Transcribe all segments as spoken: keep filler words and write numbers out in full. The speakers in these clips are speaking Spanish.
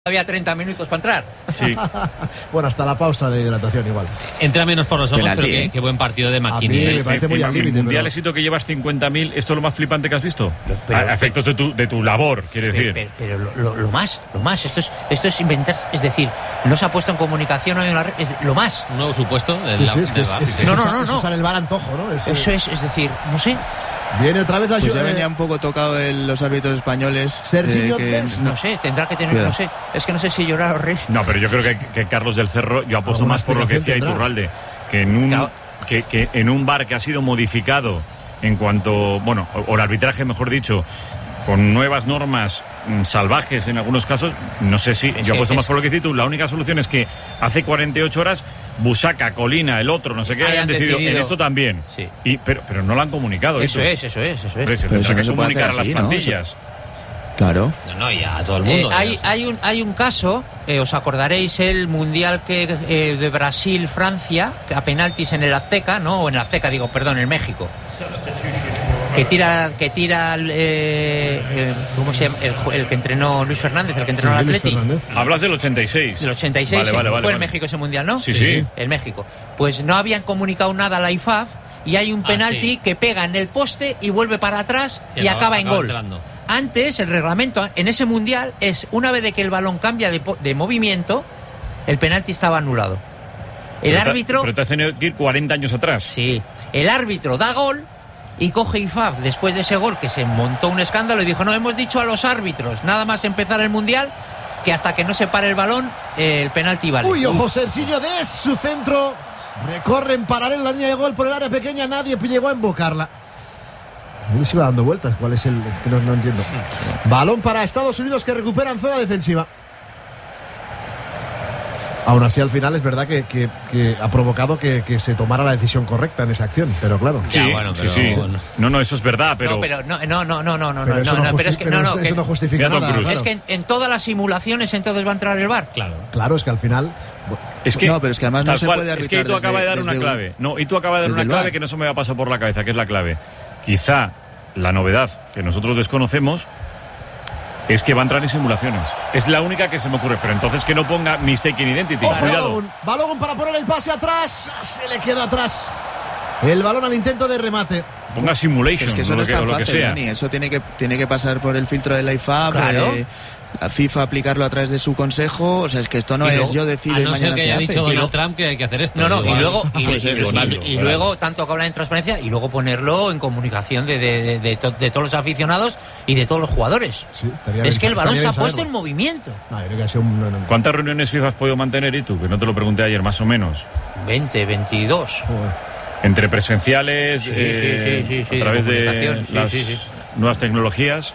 Había treinta minutos para entrar. Sí. Bueno, hasta la pausa de hidratación igual. Entra menos por los ojos, Penalti, pero qué, ¿eh? qué buen partido de McKennie. A mí me parece El, muy el, al límite. el mundial pero- éxito que llevas cincuenta mil, ¿esto es lo más flipante que has visto? Pero- a, a efectos de tu, de tu labor, quiere decir. Pero, pero, pero lo, lo, lo más, lo más, esto es, esto es inventar, es decir, no se ha puesto en comunicación, no hay una red, es lo más. Un nuevo supuesto del, Sí, sí, es que del es- VAR. es- Sí, sí. eso No, no, sa- no, eso no. sale el VAR antojo, ¿no? Es, Eso es, es decir, no sé. Viene otra vez la Pues Ju- ya eh, venía un poco tocado el- los árbitros españoles. Serginho eh, que- Dest. No sé, tendrá que tener, Cuidado. no sé, es que no sé si llorar o reír. No, pero yo creo que, que Carlos del Cerro, yo apuesto Alguna más por lo que decía explicación tendrá. Iturralde, que en un Claro. que, que en un VAR que ha sido modificado en cuanto, bueno, o, o el arbitraje, mejor dicho, con nuevas normas mm, salvajes en algunos casos, no sé si, Es yo que apuesto es- más por lo que dices tú, la única solución es que hace cuarenta y ocho horas Busaca, Colina, el otro, no sé qué, Hayan hayan decidido, decidido. en esto también. Sí. Y, pero, pero no lo han comunicado. Eso Itu. es, eso es, eso Hombre, es. se Pero tendrá eso no que se puede comunicar hacer a las así, ¿no? plantillas. Claro. No, no, y a todo el mundo. Eh, hay, o sea. hay, un, hay un caso, eh, os acordaréis el mundial que eh, de Brasil-Francia, que a penaltis en el Azteca, ¿no? O en el Azteca, digo, perdón, en México. Que tira, que tira el, eh, eh, ¿cómo se llama? El, ju- el que entrenó Luis Fernández, el que entrenó Sí, al Luis Atleti. Fernández. Hablas del ochenta y seis. El ochenta y seis, Vale, sí, vale, vale, fue en vale. México ese mundial, ¿no? Sí, sí. En México. Pues no habían comunicado nada a la I F A F y hay un Ah, penalti sí. que pega en el poste y vuelve para atrás y, Y acaba- acaba en acaba gol. entrando. Antes, el reglamento en ese mundial es una vez de que el balón cambia de, po- de movimiento, el penalti estaba anulado. El Pero te- árbitro, Pero te has tenido que ir cuarenta años atrás. sí, el árbitro da gol y coge I F A F después de ese gol que se montó un escándalo y dijo, no, hemos dicho a los árbitros, nada más empezar el mundial, que hasta que no se pare el balón, eh, el penalti vale. Uy, ojo, Serginho Dest, su centro. Recorre en paralelo la línea de gol por el área pequeña, nadie llegó a invocarla. Él se iba dando vueltas, ¿cuál es el...? Es que no, no entiendo. Balón para Estados Unidos que recuperan zona defensiva. Aún así, al final es verdad que, que- que ha provocado que, que se tomara la decisión correcta en esa acción, pero claro. Ya, bueno, pero- sí, sí. bueno. No, no, eso es verdad, pero... No, pero no, no, no, no, no, no, Pero no, eso no, no, pero es justi- que pero no, no, eso que- no justifica Mira Tom nada. Cruise. Claro. es que en, en todas las simulaciones entonces va a entrar el V A R. Claro. Claro, es que al final... Es que, No, pero es que además no tal se cual, puede Es que arbitrar tú acaba de desde- dar una desde un- clave. No, y tú acaba de dar desde una el clave V A R. que no se me va a pasar por la cabeza, que es la clave. Quizá la novedad que nosotros desconocemos es que va a entrar en simulaciones. Es la única que se me ocurre. Pero entonces que no ponga mistaken identity. Ojo, Cuidado. Balogun. Balogun para poner el pase atrás. Se le queda atrás el balón al intento de remate. Ponga simulation Es que eso o no lo es que, o tan lo que fácil, sea. Dani. Eso tiene que, tiene que pasar por el filtro de la I F A F, Claro. eh, la FIFA aplicarlo a través de su consejo. O sea, es que esto no Y es luego, yo decido A y no ser mañana que se haya hace. dicho Y Donald luego- Trump que hay que hacer esto. No, no, y Igual. luego, y, puede ser, y- Donaldo, y- y claro. luego tanto que habla en transparencia y luego ponerlo en comunicación de, de, de, de to- de todos los aficionados y de todos los jugadores. Sí, estaría Es bien- que el balón estaría se ha bien puesto en saberlo. movimiento. No, yo creo que ha sido un... no, no. ¿Cuántas reuniones FIFA has podido mantener y tú? Que no te lo pregunté ayer, más o menos. veinte, veintidós. Joder. Entre presenciales, Sí, eh, sí, sí, sí, sí, a través de de comunicación, sí, las sí, sí. nuevas tecnologías.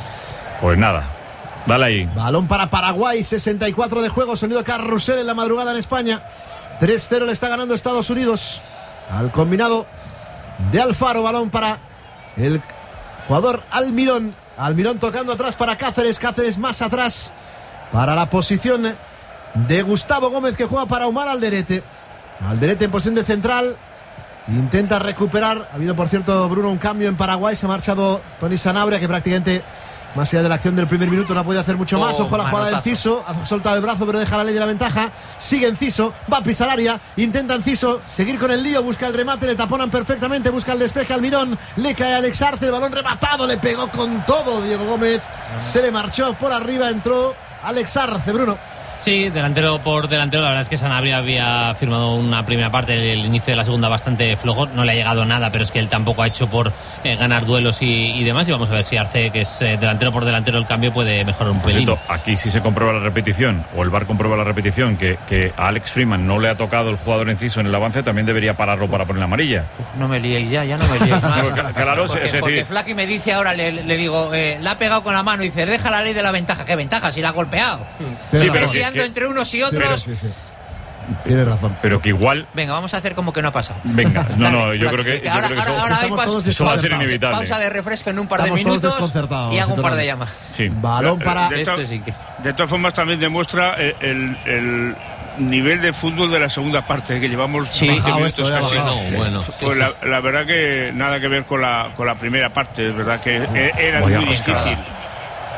Pues nada, dale ahí. Balón para Paraguay, sesenta y cuatro de juego, sonido carrusel en la madrugada en España. tres cero le está ganando Estados Unidos al combinado de Alfaro. Balón para el jugador Almirón. Almirón tocando atrás para Cáceres. Cáceres más atrás para la posición de Gustavo Gómez, que juega para Omar Alderete. Alderete en posición de central. Intenta recuperar. Ha habido, por cierto, Bruno, un cambio en Paraguay. Se ha marchado Tony Sanabria, que prácticamente, más allá de la acción del primer minuto, no ha podido hacer mucho más. Oh, Ojo a la jugada de manotazo. Enciso. Ha soltado el brazo, pero deja la ley de la ventaja. Sigue Enciso. Va a pisar área. Intenta Enciso seguir con el lío. Busca el remate. Le taponan perfectamente. Busca el despeje al Mirón. Le cae a Alex Arce. El balón rematado. Le pegó con todo Diego Gómez. Se le marchó por arriba. Entró Alex Arce, Bruno. Sí, delantero por delantero. La verdad es que Sanabria había firmado una primera parte, el inicio de la segunda bastante flojo. No le ha llegado nada, pero es que él tampoco ha hecho por eh, ganar duelos y, y demás. Y vamos a ver si Arce, que es eh, delantero por delantero, el cambio puede mejorar un pelín. Cierto, aquí sí se comprueba la repetición, o el V A R comprueba la repetición, que, que a Alex Freeman no le ha tocado el jugador enciso en el avance, también debería pararlo para poner la amarilla. No me liéis ya, ya no me liéis más. Claro, claro, porque, es decir- porque Flaky me dice ahora, le, le digo, eh, la ha pegado con la mano y dice, deja la ley de la ventaja. ¿Qué ventaja? Si la ha golpeado. Tienes Sí, razón. pero que- Liando que- entre unos y Sí, otros. sí, sí. Tienes razón. Pero que igual, Venga, vamos a hacer como que no ha pasado. venga, no, no, Dale, yo Flaky, creo que, yo ahora- creo que eso, ahora- ahora hay Estamos pas- todos eso va a ser desconcertados. inevitable. Pausa de refresco en un par Estamos de todos minutos desconcertados, y hago un par de entonces. llamadas. Sí. Balón para... De Esto to- sí que... De todas formas también demuestra el, el- el nivel de fútbol de la segunda parte, que llevamos Sí. veinte Bajado minutos esto, ya casi. bajado. No, bueno, sí, Pues sí. la, la verdad que nada que ver con la, con la primera parte, es verdad que e- era Vaya muy pasada. difícil.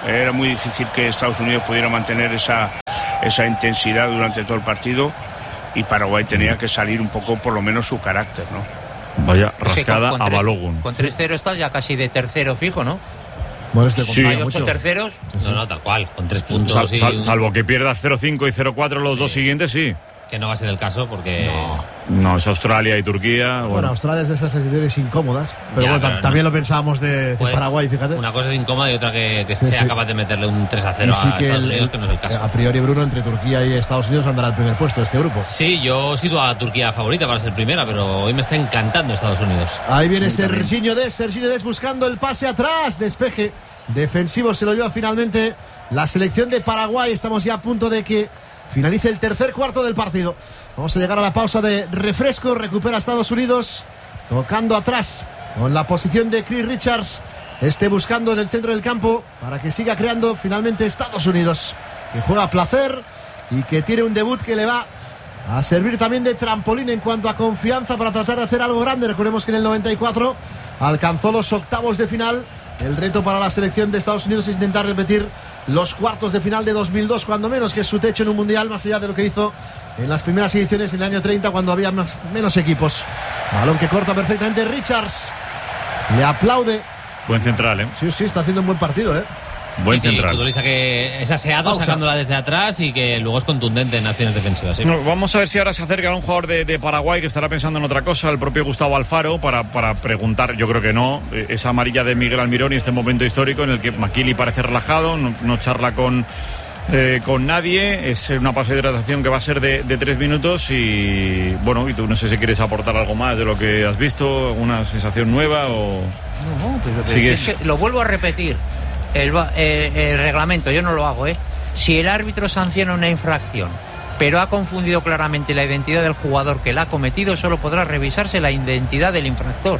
Era muy difícil que Estados Unidos pudiera mantener esa, esa intensidad durante todo el partido, y Paraguay tenía que salir un poco, por lo menos, su carácter, ¿no? Vaya Es que rascada con- con a tres- Balogun. Con tres cero estás ya casi de tercero fijo, ¿no? Bueno, este Sí. Hay complica ocho mucho. terceros. No, no, tal cual, con tres puntos Sal- y sal- un- salvo que pierdas cero cinco y cero cuatro los dos siguientes, sí. que no va a ser el caso porque... No, es Australia y Turquía. Bueno, Bueno, Australia es de esas selecciones incómodas, pero Ya, bueno, pero tam- no- también lo pensábamos de, de Pues, Paraguay, fíjate. Una cosa es incómoda y otra que, que Sí, sea sí. capaz de meterle un tres a cero Y sí a que Estados el- Unidos, que no es el caso. a priori, Bruno, entre Turquía y Estados Unidos andará al primer puesto de este grupo. Sí, yo sitúo a Turquía favorita para ser primera, pero hoy me está encantando Estados Unidos. Ahí viene Serginho Dest, Serginho Dest buscando el pase atrás, despeje defensivo, se lo lleva finalmente la selección de Paraguay. Estamos ya a punto de que finalice el tercer cuarto del partido. Vamos a llegar a la pausa de refresco, recupera Estados Unidos, tocando atrás con la posición de Chris Richards, este buscando en el centro del campo para que siga creando finalmente Estados Unidos, que juega a placer y que tiene un debut que le va a servir también de trampolín en cuanto a confianza para tratar de hacer algo grande. Recordemos que en el noventa y cuatro alcanzó los octavos de final. El reto para la selección de Estados Unidos es intentar repetir los cuartos de final de dos mil dos, cuando menos, que es su techo en un mundial, más allá de lo que hizo en las primeras ediciones en el año treinta, cuando había más, menos equipos. Balón que corta perfectamente Richards, le aplaude. buen central, ¿eh? Sí, sí, está haciendo un buen partido, ¿eh? Buen Sí, sí, central. futbolista que es aseado Pausa. sacándola desde atrás y que luego es contundente en acciones defensivas. ¿sí? No, vamos a ver si ahora se acerca un jugador de, de Paraguay que estará pensando en otra cosa, el propio Gustavo Alfaro, para, para preguntar. Yo creo que no. Eh, Esa amarilla de Miguel Almirón y este momento histórico en el que Maquili parece relajado, no, no charla con, eh, con nadie. Es una pausa de hidratación que va a ser de, de tres minutos. Y bueno, y tú no sé si quieres aportar algo más de lo que has visto, una sensación nueva o. No, pero, pero Sigues. si es que lo vuelvo a repetir. El, va- eh, el reglamento, yo no lo hago, ¿eh? Si el árbitro sanciona una infracción, pero ha confundido claramente la identidad del jugador que la ha cometido, solo podrá revisarse la identidad del infractor.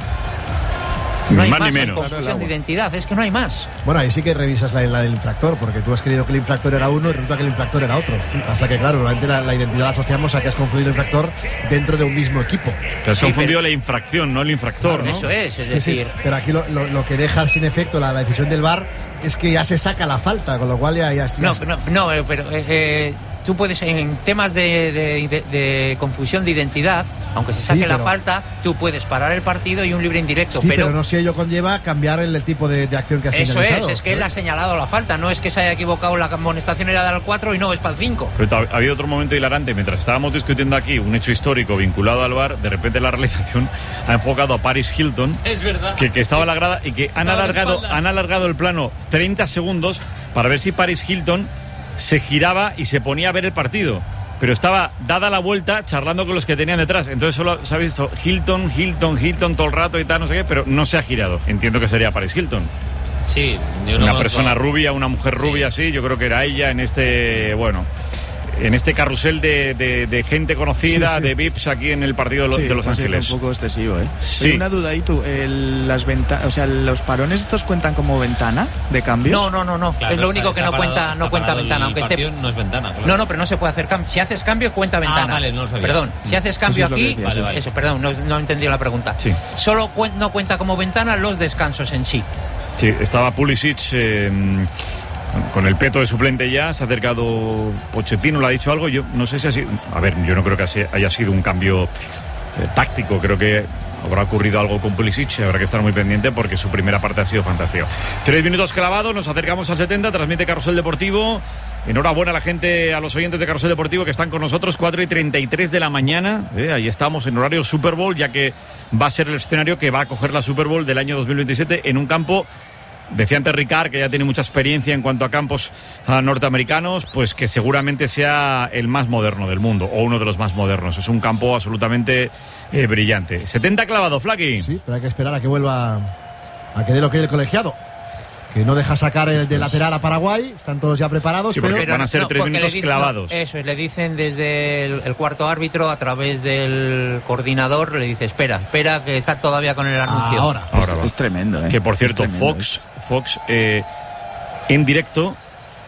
No hay Más más, ni es menos. confusión de identidad, es que no hay más. Bueno, ahí sí que revisas la, la del infractor, porque tú has creído que el infractor era uno y resulta que el infractor era otro. Pasa que, claro, normalmente la, la identidad la asociamos a que has confundido el infractor dentro de un mismo equipo. Que has Sí, confundido pero- la infracción, no el infractor, ¿no? Eso es, es Sí, sí, decir, pero aquí lo, lo- lo que deja sin efecto la, la decisión del V A R es que ya se saca la falta, con lo cual ya... ya, ya- no, no, no, eh, pero eh, eh, tú puedes, en temas de, de- de- de confusión de identidad, aunque se Sí, saque la pero- falta, tú puedes parar el partido y un libre indirecto. Sí, pero, pero no si ello conlleva cambiar el, el tipo de, de acción que ha eso señalizado. es, es que él ha señalado la falta, no es que se haya equivocado, la amonestación era del cuatro y no, es para el cinco. Pero ha habido otro momento hilarante. Mientras estábamos discutiendo aquí un hecho histórico vinculado al V A R, de repente la realización ha enfocado a Paris Hilton, Es verdad. que, que estaba en la grada y que han Estaba de alargado, espaldas. han alargado el plano treinta segundos para ver si Paris Hilton se giraba y se ponía a ver el partido. Pero estaba dada la vuelta charlando con los que tenían detrás. Entonces solo se ha visto Hilton, Hilton, Hilton todo el rato y tal, no sé qué, pero no se ha girado. Entiendo que sería Paris Hilton. Sí, yo no Una conozco- persona rubia, una mujer rubia, sí, yo creo que era ella en este, bueno, en este carrusel de, de- de gente conocida, Sí, sí. de V I Ps aquí en el partido de, lo- Sí, de Los pues sí, Ángeles. un poco excesivo, ¿eh? Sí. Oye, una duda ahí tú, el- las venta o sea, los parones estos cuentan como ventana de cambio. No, no, no, no, Claro, es lo está- único que está no parado- cuenta, no está cuenta parado ventana, el aunque esté... partido, no es ventana. claro. No, no, pero no se puede hacer cambio. Si haces cambio, cuenta ventana. vale, no lo sabía. Perdón, si haces cambio Eso es lo que aquí, decía, sí. Vale, eso, perdón, no, no he entendido la pregunta. Sí. Solo cuen- no cuenta como ventana los descansos en sí. Sí, estaba Pulisic eh, con el peto de suplente ya, se ha acercado Pochettino, le ha dicho algo, yo no sé si ha sido... A ver, yo no creo que así- haya sido un cambio eh, táctico, creo que habrá ocurrido algo con Pulisic, habrá que estar muy pendiente porque su primera parte ha sido fantástica. Tres minutos clavados, nos acercamos al setenta, transmite Carrusel Deportivo. Enhorabuena a la gente, a los oyentes de Carrusel Deportivo que están con nosotros, cuatro y treinta y tres de la mañana. Eh, ahí estamos en horario Super Bowl, ya que va a ser el escenario que va a coger la Super Bowl del año dos mil veintisiete en un campo. Decía antes Ricard, que ya tiene mucha experiencia en cuanto a campos ah, norteamericanos, pues que seguramente sea el más moderno del mundo, o uno de los más modernos. Es un campo absolutamente eh, brillante. setenta clavado, Flaky. Sí, pero hay que esperar a que vuelva, a que dé lo que el colegiado, que no deja sacar el de lateral a Paraguay. Están todos ya preparados, Sí, pero porque van a ser tres porque le minutos dicen- clavados. no, eso es, le dicen desde el, el cuarto árbitro, a través del coordinador, le dice, espera, espera, que está todavía con el anuncio. ahora. Ahora es, va. es tremendo, ¿eh? Que por cierto, Es tremendo, Fox, Fox eh, en directo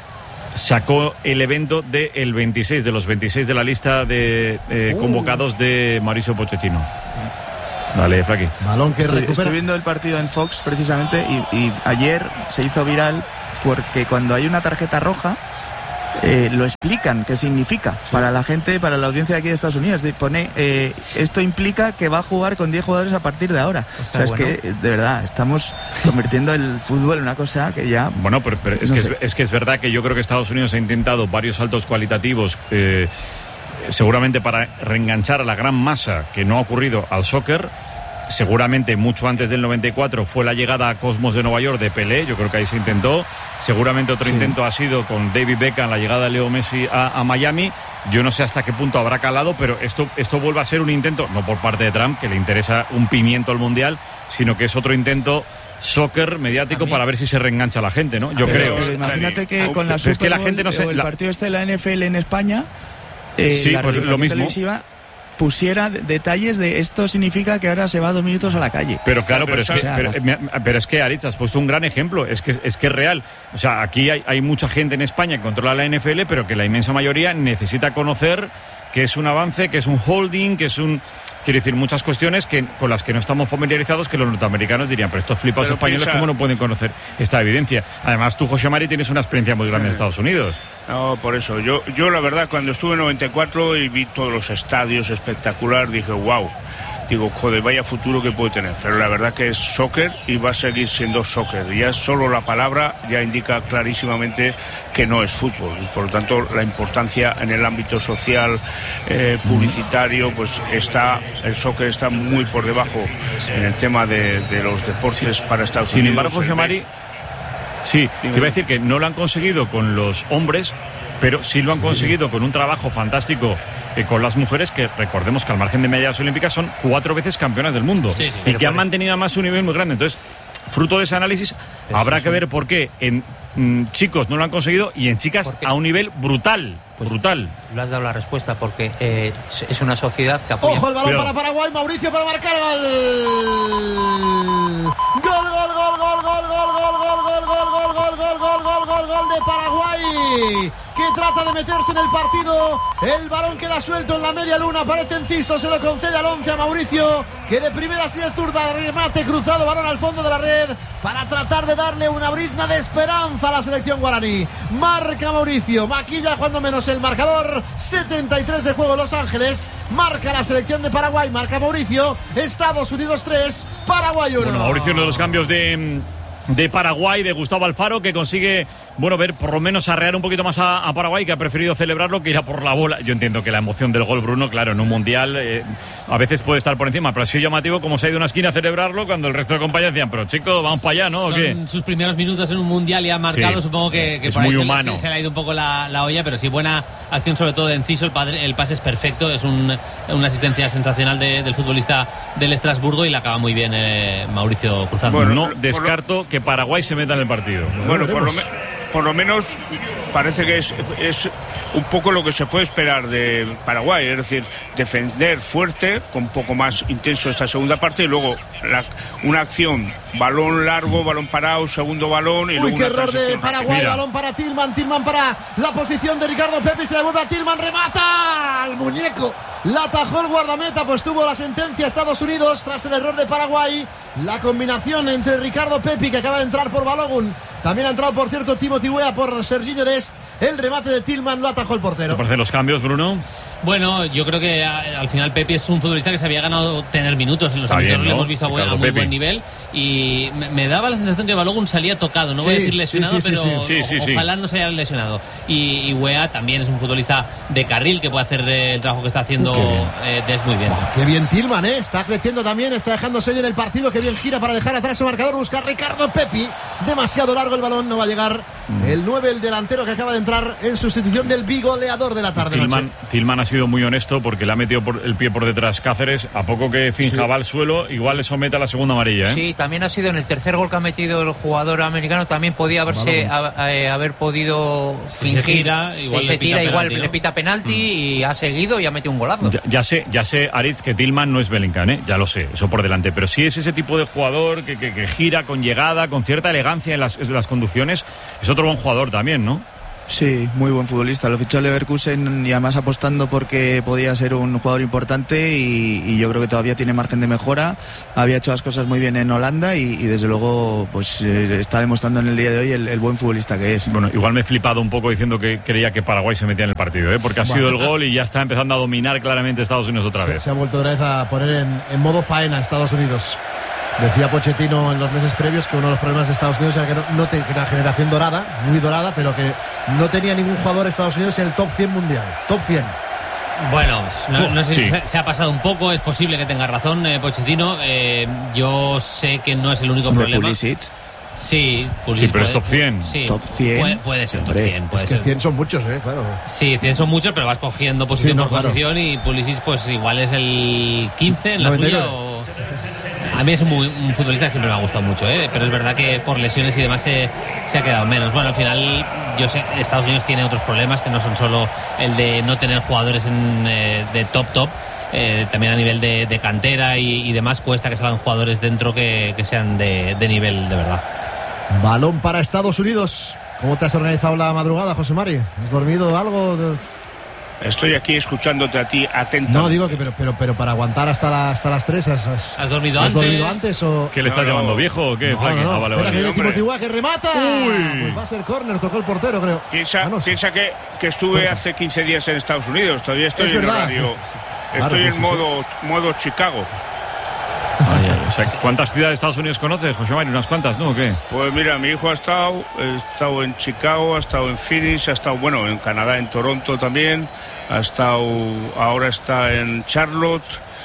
sacó el evento del veintiséis, de los veintiséis de la lista de eh, Uh. convocados de Mauricio Pochettino. Dale, Flaky. Balón que Estoy, recupera. estoy viendo el partido en Fox precisamente y, y ayer se hizo viral porque cuando hay una tarjeta roja eh, lo explican qué significa sí. para la gente, para la audiencia de aquí de Estados Unidos. Pone, eh, esto implica que va a jugar con diez jugadores a partir de ahora. O sea, es bueno. que, de verdad, estamos convirtiendo el fútbol en una cosa que ya... Bueno, pero, pero es, no que es, es que es verdad que yo creo que Estados Unidos ha intentado varios saltos cualitativos, eh, seguramente para reenganchar a la gran masa, que no ha ocurrido al soccer. Seguramente mucho antes del noventa y cuatro fue la llegada a Cosmos de Nueva York de Pelé, yo creo que ahí se intentó. Seguramente otro sí. intento ha sido con David Beckham, la llegada de Leo Messi a, a Miami. Yo no sé hasta qué punto habrá calado, pero esto, esto vuelve a ser un intento, no por parte de Trump, que le interesa un pimiento al Mundial, sino que es otro intento soccer mediático para ver si se reengancha la gente, ¿no? Yo pero, creo. Pero imagínate que con la Super es que la gente no se, o el la... partido este de la N F L en España, eh, sí, la pues lo mismo. Televisiva pusiera detalles de esto significa que ahora se va dos minutos a la calle. Pero claro, pero, pero, es, que, pero, pero es que, Aritz, has puesto un gran ejemplo. Es que es, que es real. O sea, aquí hay, hay mucha gente en España que controla la N F L, pero que la inmensa mayoría necesita conocer que es un avance, que es un holding, que es un... Quiero decir, muchas cuestiones que, con las que no estamos familiarizados, que los norteamericanos dirían, pero estos flipados pero españoles, piensa... ¿cómo no pueden conocer esta evidencia? Además, tú, José Mari, tienes una experiencia muy grande en Estados Unidos. No, por eso. Yo, yo la verdad, cuando estuve en noventa y cuatro y vi todos los estadios espectacular, dije, wow. Digo, joder, vaya futuro que puede tener. Pero la verdad que es soccer y va a seguir siendo soccer. Ya solo la palabra ya indica clarísimamente que no es fútbol. Y por lo tanto, la importancia en el ámbito social, eh, publicitario, pues está, el soccer está muy por debajo en el tema de, de los deportes sí. para Estados Sin Unidos. Sin embargo, José Mari, sí, te iba a decir que no lo han conseguido con los hombres, pero sí lo han conseguido con un trabajo fantástico eh, con las mujeres, que recordemos que al margen de medallas olímpicas son cuatro veces campeonas del mundo sí, sí, y que han mantenido además un nivel muy grande. Entonces, fruto de ese análisis, pero habrá sí, que ver por qué en mm, chicos no lo han conseguido y en chicas a un nivel brutal. Pues brutal. Lo has dado la respuesta, porque eh, es una sociedad que apoya. Ojo el balón pero... para Paraguay, Mauricio para marcar gol. Gol, gol, gol, gol, gol, gol, gol, gol, gol, gol, gol, gol, gol, gol, gol, gol, gol de Paraguay, que trata de meterse en el partido. El balón queda suelto en la media luna, aparece Enciso, se lo concede al once a Mauricio, que de primera así de zurda, remate cruzado, balón al fondo de la red, para tratar de darle una brizna de esperanza a la selección guaraní. Marca Mauricio, maquilla cuando menos el marcador. Setenta y tres de juego Los Ángeles. Marca la selección de Paraguay, marca Mauricio. Estados Unidos tres, Paraguay uno. Bueno, Mauricio, uno de los cambios de... de Paraguay, de Gustavo Alfaro, que consigue, bueno, ver por lo menos arrear un poquito más a, a Paraguay, que ha preferido celebrarlo que ir a por la bola. Yo entiendo que la emoción del gol, Bruno, claro, en un mundial eh, a veces puede estar por encima, pero ha sido llamativo como se ha ido a una esquina a celebrarlo cuando el resto de compañeros decían, pero chicos, vamos para allá, ¿no? ¿O qué? Son sus primeros minutos en un mundial y ha marcado, sí, supongo que, que es por muy ahí humano. Se, se le ha ido un poco la, la olla, pero sí, buena acción, sobre todo de Enciso. El, padre, el pase es perfecto, es un, una asistencia sensacional de, del futbolista del Estrasburgo y la acaba muy bien eh, Mauricio cruzando. Bueno, no descarto que Paraguay se meta en el partido. Bueno, por lo, me, por lo menos parece que es, es un poco lo que se puede esperar de Paraguay, es decir, defender fuerte, con un poco más intenso esta segunda parte, y luego la, una acción, balón largo, balón parado, segundo balón y Uy, luego qué una error de Paraguay. Mira. Balón para Tillman, Tillman para la posición de Ricardo Pepi, se devuelve a Tillman, remata al muñeco, la atajó el guardameta, pues tuvo la sentencia Estados Unidos tras el error de Paraguay. La combinación entre Ricardo Pepi, que acaba de entrar por Balogun, también ha entrado, por cierto, Timothy Weah por Serginho Dest. El remate de Tillman lo atajó el portero. ¿Te parecen los cambios, Bruno? Bueno, yo creo que a, al final Pepi es un futbolista que se había ganado tener minutos en los amistosos, ¿no? Lo hemos visto a, buen, a muy Pepi. buen nivel, y me, me daba la sensación que Balogun salía tocado, no sí, voy a decir lesionado, sí, sí, pero sí, sí, sí, ojalá sí. no se haya lesionado. Y, y Weah también es un futbolista de carril que puede hacer eh, el trabajo que está haciendo eh, Des muy bien. Oh, qué bien Tillman, ¿eh? Está creciendo también, está dejando sello en el partido, que bien gira para dejar atrás su marcador, buscar Ricardo Pepi, demasiado largo el balón, no va a llegar mm. el nueve, el delantero que acaba de entrar en sustitución del bigoleador de la tarde. Tillman, Tillman ha sido muy honesto porque le ha metido por el pie por detrás Cáceres, a poco que finjaba sí. al suelo, igual le somete a la segunda amarilla, ¿eh? Sí, también ha sido en el tercer gol que ha metido el jugador americano, también podía haberse a, a, a, haber podido fingir, se tira, igual, se le, tira, pita igual penalti, ¿no? le pita penalti mm. y ha seguido y ha metido un golazo. Ya, ya sé, ya sé, Aritz, que Tillman no es Bellingham, ¿eh? Ya lo sé, eso por delante, pero sí es ese tipo de jugador que, que, que gira con llegada, con cierta elegancia en las, en las conducciones, es otro buen jugador también, ¿no? Sí, muy buen futbolista. Lo fichó Leverkusen y además apostando porque podía ser un jugador importante y, y yo creo que todavía tiene margen de mejora. Había hecho las cosas muy bien en Holanda y, y desde luego pues eh, está demostrando en el día de hoy el, el buen futbolista que es. Bueno, igual me he flipado un poco diciendo que creía que Paraguay se metía en el partido, ¿eh? Porque ha sido el gol y ya está empezando a dominar claramente Estados Unidos otra vez. Se, se ha vuelto otra vez a poner en, en modo faena Estados Unidos. Decía Pochettino en los meses previos que uno de los problemas de Estados Unidos era que no, no te, que era generación dorada, muy dorada, pero que no tenía ningún jugador de Estados Unidos en el top cien mundial. Top cien. Bueno, no, no sé Sí. si se, se ha pasado un poco, es posible que tenga razón eh, Pochettino. Eh, yo sé que no es el único Hombre, problema. Pulisic. Sí, Pulisic Sí, pero es puede- top cien. Sí, Top cien. Puede, puede ser top Hombre, cien. Puede Es que ser. cien son muchos, ¿eh? Claro. Sí, cien son muchos, pero vas cogiendo posición Sí, no, por claro. posición y Pulisic pues igual es el quince en la noventa y suya. nueve. O... A mí es un, muy- un futbolista que siempre me ha gustado mucho, ¿eh? Pero es verdad que por lesiones y demás se, se ha quedado menos. Bueno, al final yo sé Estados Unidos tiene otros problemas que no son solo el de no tener jugadores en, eh, de top top. Eh, también a nivel de, de cantera y, y demás cuesta que salgan jugadores dentro que, que sean de, de nivel de verdad. Balón para Estados Unidos. ¿Cómo te has organizado la madrugada, José Mari? ¿Has dormido algo? Estoy aquí escuchándote a ti atentamente. No, digo que pero, pero, pero para aguantar hasta, la, hasta las tres. ¿Has, has, ¿Has dormido ¿has antes? dormido antes o...? ¿Qué le estás No, no. llamando, viejo o qué? No, Flaky? no, no. Ah, vale, Espera, vale. que viene Hombre. Timothy Weah, que remata. Uy. Pues va a ser córner, tocó el portero, creo. Piensa, Ah, no, sí. piensa que, que estuve hace quince días en Estados Unidos. Todavía estoy Es en verdad. horario. Sí, sí. Claro, Estoy sí, en sí, modo, modo Chicago. Vaya, o sea, ¿cuántas ciudades de Estados Unidos conoces, José Mario? ¿Unas cuantas, no? ¿O qué? Pues mira, mi hijo ha estado, ha estado en Chicago, ha estado en Phoenix, ha estado, bueno, en Canadá, en Toronto también, ha estado, ahora está en Charlotte.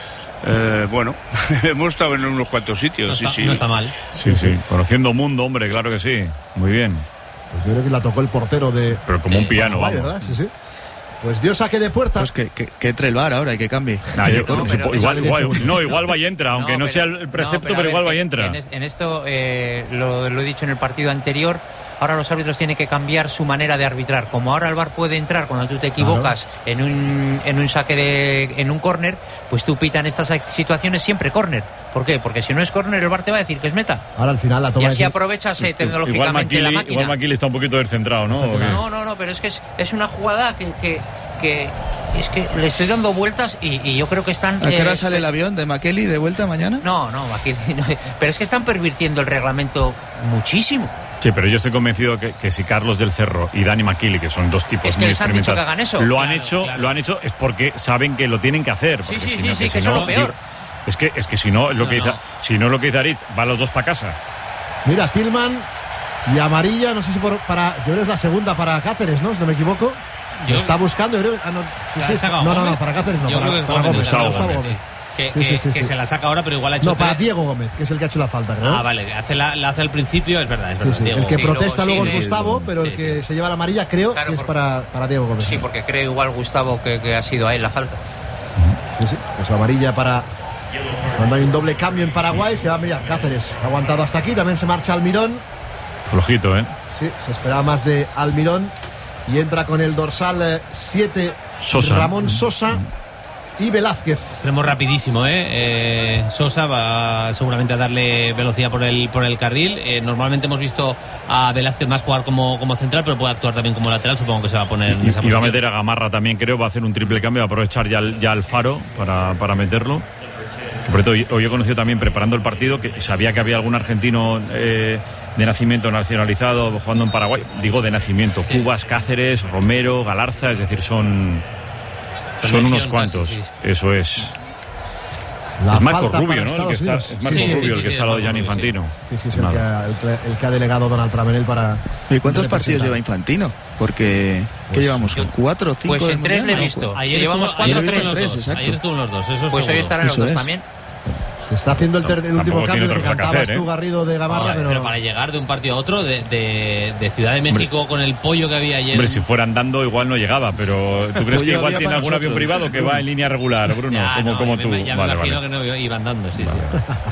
Eh, bueno, hemos estado en unos cuantos sitios, No sí, está, sí. no está mal. Sí, sí. Conociendo mundo, hombre, claro que sí. Muy bien. Pues yo creo que la tocó el portero de... Pero como un piano, Paraguay, vamos. ¿verdad? Sí, sí. Pues dio saque de puerta. Pues que, que, que entre el VAR ahora y que cambie. Nah, Que yo- de no, córner. supo- igual, igual, no, igual va y entra, aunque no, pero- sea el precepto, no, pero, a igual ver, va y que- entra. En, es- en esto eh, lo, lo he dicho en el partido anterior. Ahora los árbitros tienen que cambiar su manera de arbitrar. Como ahora el V A R puede entrar cuando tú te equivocas en un en un saque de en un córner, pues tú pitas en estas situaciones siempre córner. ¿Por qué? Porque si no es córner el V A R te va a decir que es meta. Ahora al final la Y toma así de- aprovechas eh, Igual tecnológicamente McKinley, la igual máquina. McKinley está un poquito descentrado, ¿no? ¿O qué? No, no, no, pero es que es, es una jugada que, que, que es que le estoy dando vueltas y, y yo creo que están... ¿A qué hora eh, sale el avión de McKelly de vuelta mañana? No, no, McKinley no. Pero es que están pervirtiendo el reglamento muchísimo. Sí, pero yo estoy convencido que, que si Carlos del Cerro y Dani McKinley, que son dos tipos Es que muy les han dicho experimentados, que hagan eso. lo han Claro, hecho, claro. lo han hecho es porque saben que lo tienen que hacer. Sí, Porque sí, si sí, no, sí, que que si eso es no, lo peor. digo, es que es que si no es lo No, que dice, no. si no es lo que dice Aritz, van los dos para casa. Mira, Tillman y amarilla, no sé si por, para... Yo creo que es la segunda para Cáceres, ¿no? Si no me equivoco. Yo- Está buscando, yo creo... Ah, no, sí, ¿Se sí, ha sacado no, no, no, Gómez? para Cáceres no, Yo para, creo que es para Gómez, Gómez, para Gustavo Gustavo Gómez. Gómez. Que, Sí, que- sí, sí, que sí. se la saca ahora, pero igual ha hecho No, para tres- Diego Gómez, que es el que ha hecho la falta, creo. Ah, vale, hace la, la hace al principio, es verdad, es Sí, verdad. sí. Diego. El que Sí, protesta luego luego sí, es sí, Gustavo, sí, pero sí, el que sí. se lleva la amarilla creo Claro, que es por- para, para Diego Gómez. Sí, porque creo igual Gustavo que, que ha sido a él la falta. Sí, sí. Pues amarilla para... Cuando hay un doble cambio en Paraguay, se va, mira, Cáceres ha aguantado hasta aquí, también se marcha Almirón. Flojito, ¿eh? Sí, se esperaba más de Almirón y entra con el dorsal siete Sosa. Ramón Sosa y Velázquez. Extremo rapidísimo, ¿eh? Eh, Sosa va seguramente a darle velocidad por el por el carril. Eh, normalmente hemos visto a Velázquez más jugar como, como central, pero puede actuar también como lateral. Supongo que se va a poner en Y, esa y va a posición. meter a Gamarra también, creo, va a hacer un triple cambio, va a aprovechar ya, el- ya el Faro para, para meterlo. Que por cierto, hoy, hoy he conocido también preparando el partido que sabía que había algún argentino eh, de nacimiento nacionalizado jugando en Paraguay. Digo de nacimiento, Sí. Cubas, Cáceres, Romero, Galarza, es decir, son, Son son unos legión cuantos. casi, sí. Eso es. La es Marco falta Rubio, para ¿no? El Estados que está, Unidos. es Marco Sí, sí, Rubio sí, el que sí, está al lado de sí, Gianni sí, sí. Infantino. Sí, sí, es el que, Nada. ha, el, que, el que ha delegado Donald Travenel para... ¿Y cuántos partidos representar. lleva Infantino? Porque, ¿qué llevamos? yo- ¿Cuatro o cinco? pues en del tres Mundial? le he No, visto. Ayer Llevamos estuvo, ayer cuatro, estuvo en los tres, dos. exacto. Ayer estuvo en los dos. Eso Pues hoy seguro. estarán los Eso dos es. también. Se está haciendo el, ter- el Tampoco último tiene cambio otra que cosa que cantabas hacer, tú, ¿eh? Garrido, de Gamarra, Joder, pero... pero para llegar de un partido a otro, de, de, de Ciudad de México con el pollo que había ayer. Hombre, si fuera andando igual no llegaba, pero ¿tú crees Pues que yo igual había tiene para algún avión nosotros. privado que va en línea regular, Bruno? Ya, como no, como ya tú. me, ya me Vale, imagino vale. que no iban dando, sí, Vale. sí.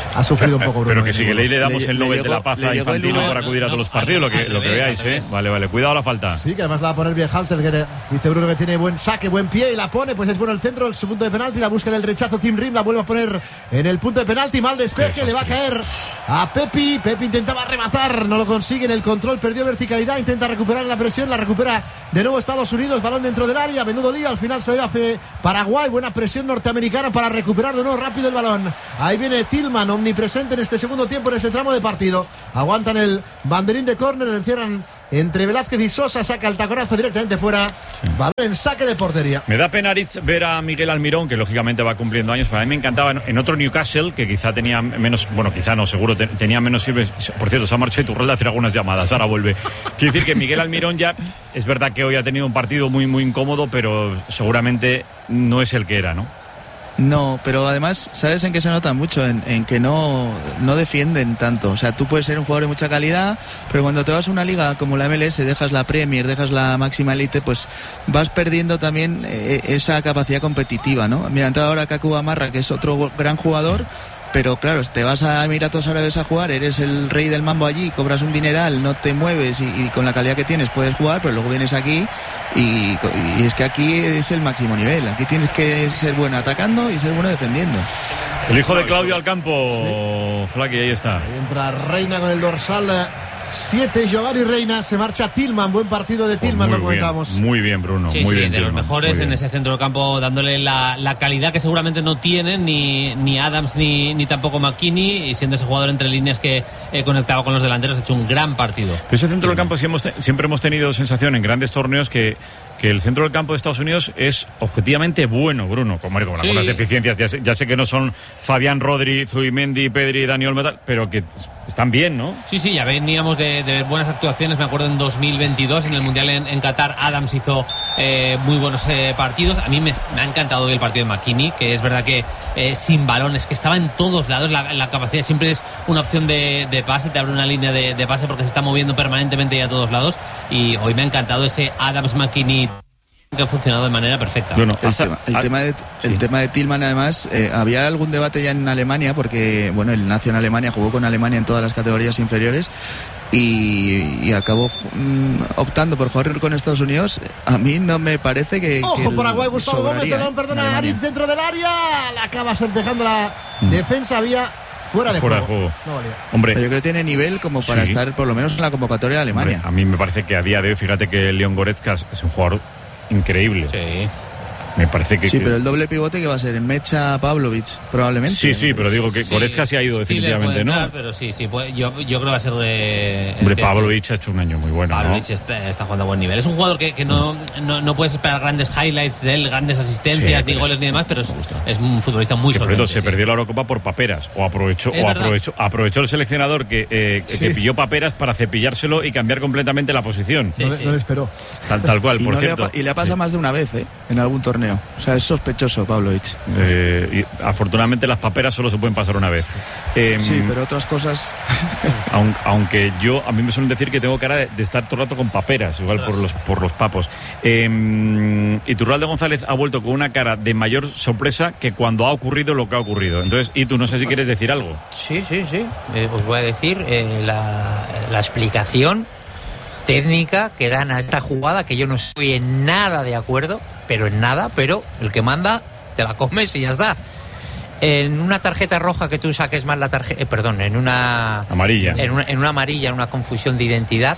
Ha sufrido un poco Bruno. Pero que si queréis le damos Le- el le Nobel llegó- de la Paz le a llegó el Infantino uno, por acudir a no, todos los no, partidos, lo que, al lo que revés, veáis, al ¿eh? revés. Vale, vale, cuidado la falta. Sí, que además la va a poner bien Halter, que dice Bruno que tiene buen saque, buen pie y la pone, pues es bueno el centro, el punto de penalti, la busca del rechazo Tim Rim, la vuelve a poner en el punto de penalti, mal despeje, le va a caer a Pepi, Pepi intentaba rematar, no lo consigue en el control, perdió verticalidad, intenta recuperar la presión, la recupera de nuevo Estados Unidos, balón dentro del área, menudo lío, al final se lleva Paraguay, buena presión norteamericana para recuperar de nuevo rápido el balón, ahí viene Tillman, omnipresente en este segundo tiempo, en este tramo de partido, aguantan el banderín de córner, encierran entre Velázquez y Sosa, saca el taconazo directamente fuera, sí. Balón en saque de portería. Me da pena, Aritz, ver a Miguel Almirón, que lógicamente va cumpliendo años. Para mí me encantaba en otro Newcastle, que quizá tenía menos, bueno, quizá no, seguro te, tenía menos sirves. Por cierto, se ha marchado Iturralde a hacer algunas llamadas, ahora vuelve. Quiero decir que Miguel Almirón ya, es verdad que hoy ha tenido un partido muy, muy incómodo, pero seguramente no es el que era, ¿no? No, pero además, ¿sabes en qué se nota mucho? En, en que no, no defienden tanto. O sea, tú puedes ser un jugador de mucha calidad, pero cuando te vas a una liga como la M L S, dejas la Premier, dejas la máxima elite, pues vas perdiendo también eh, esa capacidad competitiva, ¿no? Mira, ha entrado ahora Kaku Gamarra, que es otro gran jugador, pero claro, te vas a Emiratos Árabes a jugar, eres el rey del mambo allí, cobras un dineral, no te mueves y, y con la calidad que tienes puedes jugar, pero luego vienes aquí y, y es que aquí es el máximo nivel. Aquí tienes que ser bueno atacando y ser bueno defendiendo. El hijo de Claudio Alcampo, sí. Flaqui, ahí está. Ahí entra Reina con el dorsal siete, Giovanni Reina, se marcha Tillman, buen partido de Tillman, oh, lo comentamos. Bien, muy bien, Bruno. Sí, muy sí, bien, de Tillman, los mejores en ese centro del campo, dándole la, la calidad que seguramente no tienen ni, ni Adams ni, ni tampoco McKinney, y siendo ese jugador entre líneas que eh, conectaba con los delanteros, ha hecho un gran partido. Pero ese centro del campo sí hemos, siempre hemos tenido sensación en grandes torneos que que el centro del campo de Estados Unidos es objetivamente bueno, Bruno, con, con sí. algunas deficiencias. Ya sé, ya sé que no son Fabián Rodri, Zubimendi, Pedri, Dani Olmo, pero que están bien, ¿no? Sí, sí, ya veníamos de, de buenas actuaciones. Me acuerdo en dos mil veintidós, en el Mundial en, en Qatar, Adams hizo eh, muy buenos eh, partidos. A mí me, me ha encantado el partido de McKinney, que es verdad que eh, sin balones, que estaba en todos lados. La, la capacidad siempre es una opción de, de pase, te abre una línea de, de pase porque se está moviendo permanentemente y a todos lados. Y hoy me ha encantado ese Adams-McKinney, que ha funcionado de manera perfecta. Bueno, el, tema, el, tema, de, sí. el tema de Tillman, además, eh, había algún debate ya en Alemania, porque bueno, él nació en Alemania, jugó con Alemania en todas las categorías inferiores y, y acabó mm, optando por jugar con Estados Unidos. A mí no me parece que... Ojo, que Paraguay, Gustavo Gómez, perdón, perdona, Aritz dentro del área, la acaba despejando la mm. defensa, había... Fuera de Fuera juego. De juego. No valía. Hombre, yo creo que tiene nivel como para sí. estar por lo menos en la convocatoria de Alemania. Hombre, a mí me parece que a día de hoy, fíjate que Leon Goretzka es un jugador increíble. Sí. Me parece que... Sí, pero el doble pivote que va a ser en Mecha Pavlovic, probablemente. Sí, sí, pero digo que sí, Goretzka sí ha ido definitivamente, ¿no? Entrar, pero sí, sí, puede, yo, yo creo que va a ser de... Hombre, Pavlovic ha hecho un año muy bueno, Pavlovic ¿no? está, está jugando a buen nivel. Es un jugador que, que no, no, no puedes esperar grandes highlights de él, grandes asistencias, sí, ni goles es, ni demás, pero es, es un futbolista muy solvente. Pero se sí. perdió la Eurocopa por paperas, o aprovechó o aprovechó, aprovechó el seleccionador que, eh, sí. que pilló paperas para cepillárselo y cambiar completamente la posición. Sí, no, sí. no le esperó. Tal, tal cual, y por no cierto. Le ha, y le ha pasado sí. más de una vez, ¿eh? En algún torneo. O sea, es sospechoso Pavlovic. Eh, y afortunadamente las paperas solo se pueden pasar una vez. Eh, sí, pero otras cosas. Aunque yo, a mí me suelen decir que tengo cara de, de estar todo el rato con paperas, igual por los, por los papos. Eh, Iturralde González ha vuelto con una cara de mayor sorpresa que cuando ha ocurrido lo que ha ocurrido. Entonces, y tú no sé si quieres decir algo. Sí, sí, sí. Eh, os voy a decir eh, la, la explicación técnica que dan a esta jugada, que yo no estoy en nada de acuerdo, pero en nada, pero el que manda te la comes y ya está. En una tarjeta roja que tú saques mal la tarjeta, eh, perdón, en una amarilla, en una, en una amarilla, en una confusión de identidad,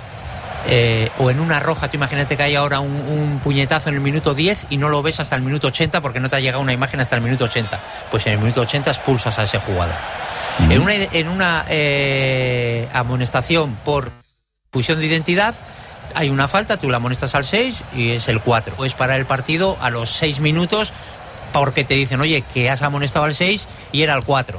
eh, o en una roja, tú imagínate que hay ahora un, un puñetazo en el minuto diez y no lo ves hasta el minuto ochenta porque no te ha llegado una imagen hasta el minuto ochenta. Pues en el minuto ochenta expulsas a ese jugador. Mm. En una, en una eh, amonestación por confusión de identidad, hay una falta, tú la amonestas al seis y es el cuatro. Puedes parar el partido a los seis minutos porque te dicen, oye, que has amonestado al seis y era el cuatro.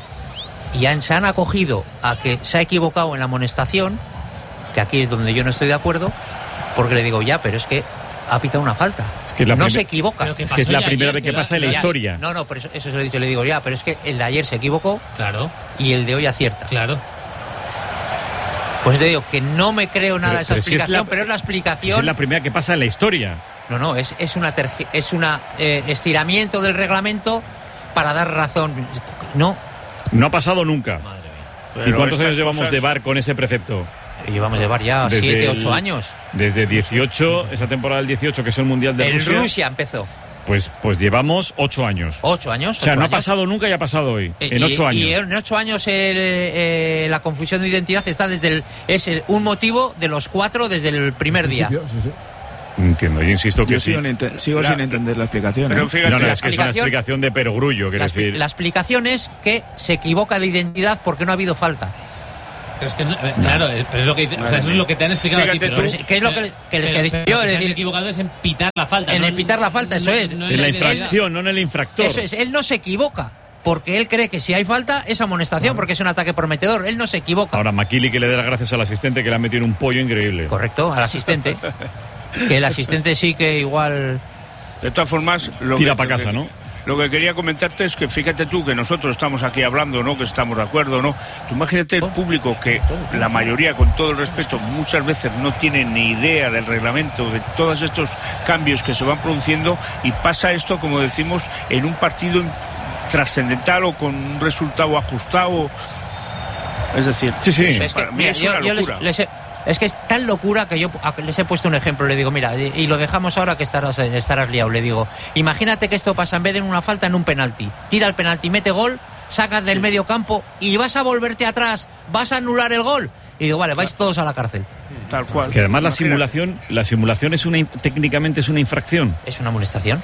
Y han, se han acogido a que se ha equivocado en la amonestación, que aquí es donde yo no estoy de acuerdo, porque le digo, ya, pero es que ha pitado una falta. Es que no se equivoca. Es que es la primera vez que pasa en la historia. No, no, pero eso, eso se lo he dicho, le digo, ya, pero es que el de ayer se equivocó, claro, y el de hoy acierta. Claro. Pues te digo que no me creo nada de esa pero explicación, si es la, pero es la explicación. Es la primera que pasa en la historia. No, no, es, es una tergi, es una eh, estiramiento del reglamento para dar razón. No, No ha pasado nunca. Madre mía. ¿Y Pero cuántos estas años llevamos cosas- de V A R con ese precepto? Llevamos de bar ya Desde siete, el- ocho años. Desde dieciocho, esa temporada del dieciocho, que es el Mundial de En Rusia, Rusia empezó. Pues, pues llevamos ocho años. Ocho años. O sea, ocho no ha años. pasado nunca y ha pasado hoy. Eh, En y- ocho años. Y en ocho años el, eh, la confusión de identidad está desde el, es el- un motivo de los cuatro desde el primer día. Sí, sí. Entiendo, yo insisto que Yo sí. sigo, ente- sigo La- sin entender la explicación. Pero ¿eh? fíjate, No, no, la es que es una explicación- explicación de perogrullo, quiero La, expli- decir. la explicación es que se equivoca de identidad porque no ha habido falta. Pero es que, no- eh, claro, eh, pero es lo que dice- o sea, eso es lo que te han explicado Fíjate a ti. tú, Pero, es- que es lo que le- que les pero- he dicho pero yo, que es se han decir, equivocado es en pitar la falta. en no el pitar la falta, eso es. En la identidad. infracción, no en el infractor. Eso es, él no se equivoca. Porque él cree que si hay falta es amonestación, porque es un ataque prometedor. Él no se equivoca. Ahora, McKinley que le dé las gracias al asistente que le ha metido un pollo increíble. Correcto, al asistente. Que el asistente sí que igual. De todas formas, lo Tira que- pa' lo casa, que- ¿no? Lo que quería comentarte es que fíjate tú que nosotros estamos aquí hablando, ¿no? Que estamos de acuerdo, ¿no? Tú imagínate el público que la mayoría, con todo el respeto, muchas veces no tiene ni idea del reglamento, de todos estos cambios que se van produciendo, y pasa esto, como decimos, en un partido trascendental o con un resultado ajustado. Es decir, Sí, sí. Es que, para mí mira, es yo- una yo les- locura. les he- es que es tan locura que yo a- les he puesto un ejemplo. Le digo, mira, y, y lo dejamos ahora que estarás, estarás liado. Le digo, imagínate que esto pasa en vez de en una falta, en un penalti. Tira el penalti, mete gol, sacas del medio campo y vas a volverte atrás, vas a anular el gol. Y digo, vale, vais todos a la cárcel. Tal cual. Que además la Imagínate. simulación, la simulación es una in- técnicamente es una infracción, ¿Es una amonestación?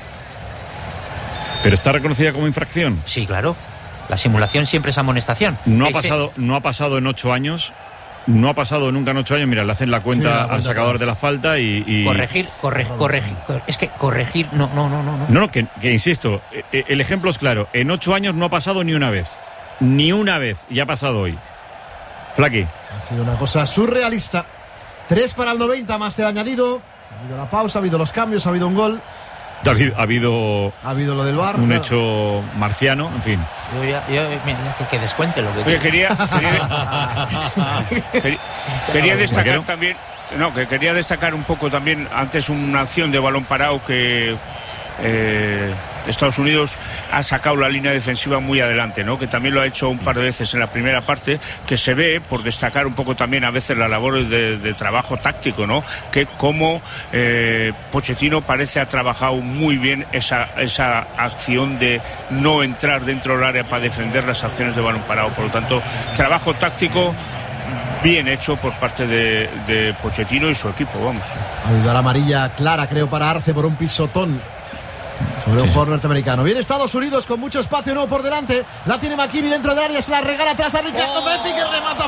pero está reconocida como infracción. Sí, claro. La simulación siempre es amonestación. No ha Ese- pasado, no ha pasado en ocho años. No ha pasado nunca en ocho años. Mira, le hacen la cuenta, Sí, la cuenta al sacador atrás. de la falta y. y- Corregir, corregir, corregir. Es que corregir, no, no, no, no. no. No, no, que, que insisto, eh, eh, el ejemplo es claro. En ocho años no ha pasado ni una vez. Ni una vez. Y ha pasado hoy. Flaky. Ha sido una cosa surrealista. Tres para el noventa, más el añadido. Ha habido la pausa, ha habido los cambios, ha habido un gol, Ha habido, ha habido ha habido lo del V A R. un claro. hecho marciano, en fin. Yo ya- yo- mira, que, que descuente lo que Oye, quiera. quería, quería, quería- quería destacar Vaquero. también, no, que quería destacar un poco también antes una acción de balón parado que eh, Estados Unidos ha sacado la línea defensiva muy adelante, ¿no? Que también lo ha hecho un par de veces en la primera parte, que se ve, por destacar un poco también a veces las labores de, de trabajo táctico, ¿no? Que como eh, Pochettino parece ha trabajado muy bien esa, esa acción de no entrar dentro del área para defender las acciones de balón parado. Por lo tanto, trabajo táctico bien hecho por parte de, de Pochettino y su equipo, vamos. Ha habido la amarilla clara, creo, para Arce por un pisotón sobre un jugador norteamericano. Viene Estados Unidos con mucho espacio nuevo por delante. La tiene McKinley dentro del área, se la regala atrás a Ricardo Pepi, que remata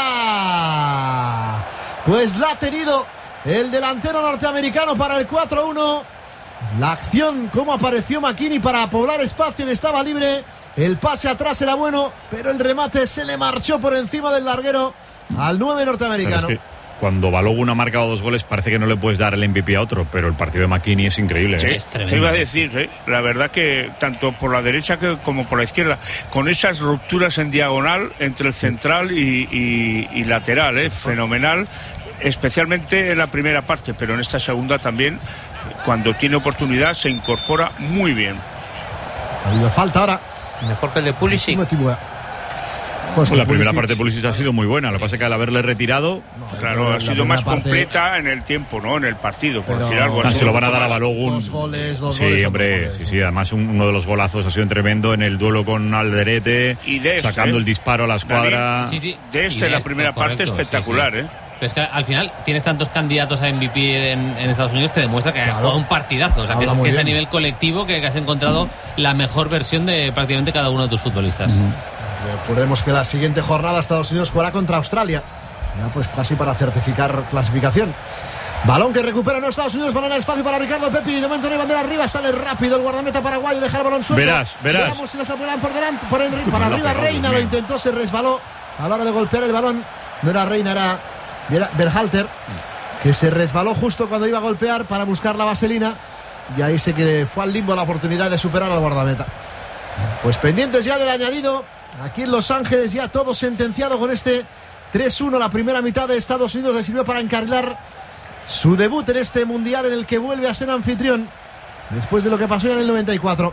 fuera. Pues la ha tenido el delantero norteamericano para el cuatro uno. La acción, cómo apareció McKinley para poblar espacio que estaba libre. El pase atrás era bueno, pero el remate se le marchó por encima del larguero al nueve Pero norteamericano. es que cuando Balogun ha marcado dos goles parece que no le puedes dar el M V P a otro, pero el partido de McKinney es increíble. Sí, ¿eh? Es tremendo. te iba a decir, ¿eh? La verdad que tanto por la derecha que, como por la izquierda, con esas rupturas en diagonal entre el central y, y- y lateral, ¿eh? Fenomenal, especialmente en la primera parte, pero en esta segunda también, cuando tiene oportunidad, se incorpora muy bien. Ha habido falta ahora. Mejor que el de Pulisic. Pues Pues la primera Pulisic- parte de Pulisic ha sido muy buena. Lo que pasa es que al haberle retirado, Claro, la ha sido primera más parte- completa en el tiempo, ¿no? En el partido, por Pero- decir algo ah, así. se lo van a mucho dar a más. Balogun. Dos goles, dos sí, goles, hombre, dos sí, goles. sí. Además, un- uno de los golazos ha sido tremendo en el duelo con Alderete, Y de este, sacando ¿eh? el disparo a la escuadra. Sí, sí. De Y este, la esto, primera parte, correcto, sí, espectacular, sí. ¿eh? Pero es que al final tienes tantos candidatos a M V P en, en Estados Unidos, te demuestra que ha Claro. jugado un partidazo. O sea, que es, Habla muy que es a bien. nivel colectivo que, que has encontrado la mejor versión de prácticamente cada uno de tus futbolistas. Recordemos que la siguiente jornada Estados Unidos jugará contra Australia. Ya pues casi para certificar clasificación. Balón que recupera en Estados Unidos, balón al espacio para Ricardo Pepi. De momento no hay bandera arriba, sale rápido el guardameta paraguayo, deja el balón suelto. Verás, verás. Veamos si la salvarán por delante, por el, Cómo para lo ha arriba pegado, Reina, Dios lo mío. intentó, se resbaló a la hora de golpear el balón. No era Reina, era era Berhalter, que se resbaló justo cuando iba a golpear para buscar la vaselina. Y ahí se que fue al limbo la oportunidad de superar al guardameta. Pues pendientes ya del añadido. Aquí en Los Ángeles ya todo sentenciado con este tres uno. La primera mitad de Estados Unidos le sirvió para encarrilar su debut en este mundial en el que vuelve a ser anfitrión después de lo que pasó ya en el noventa y cuatro.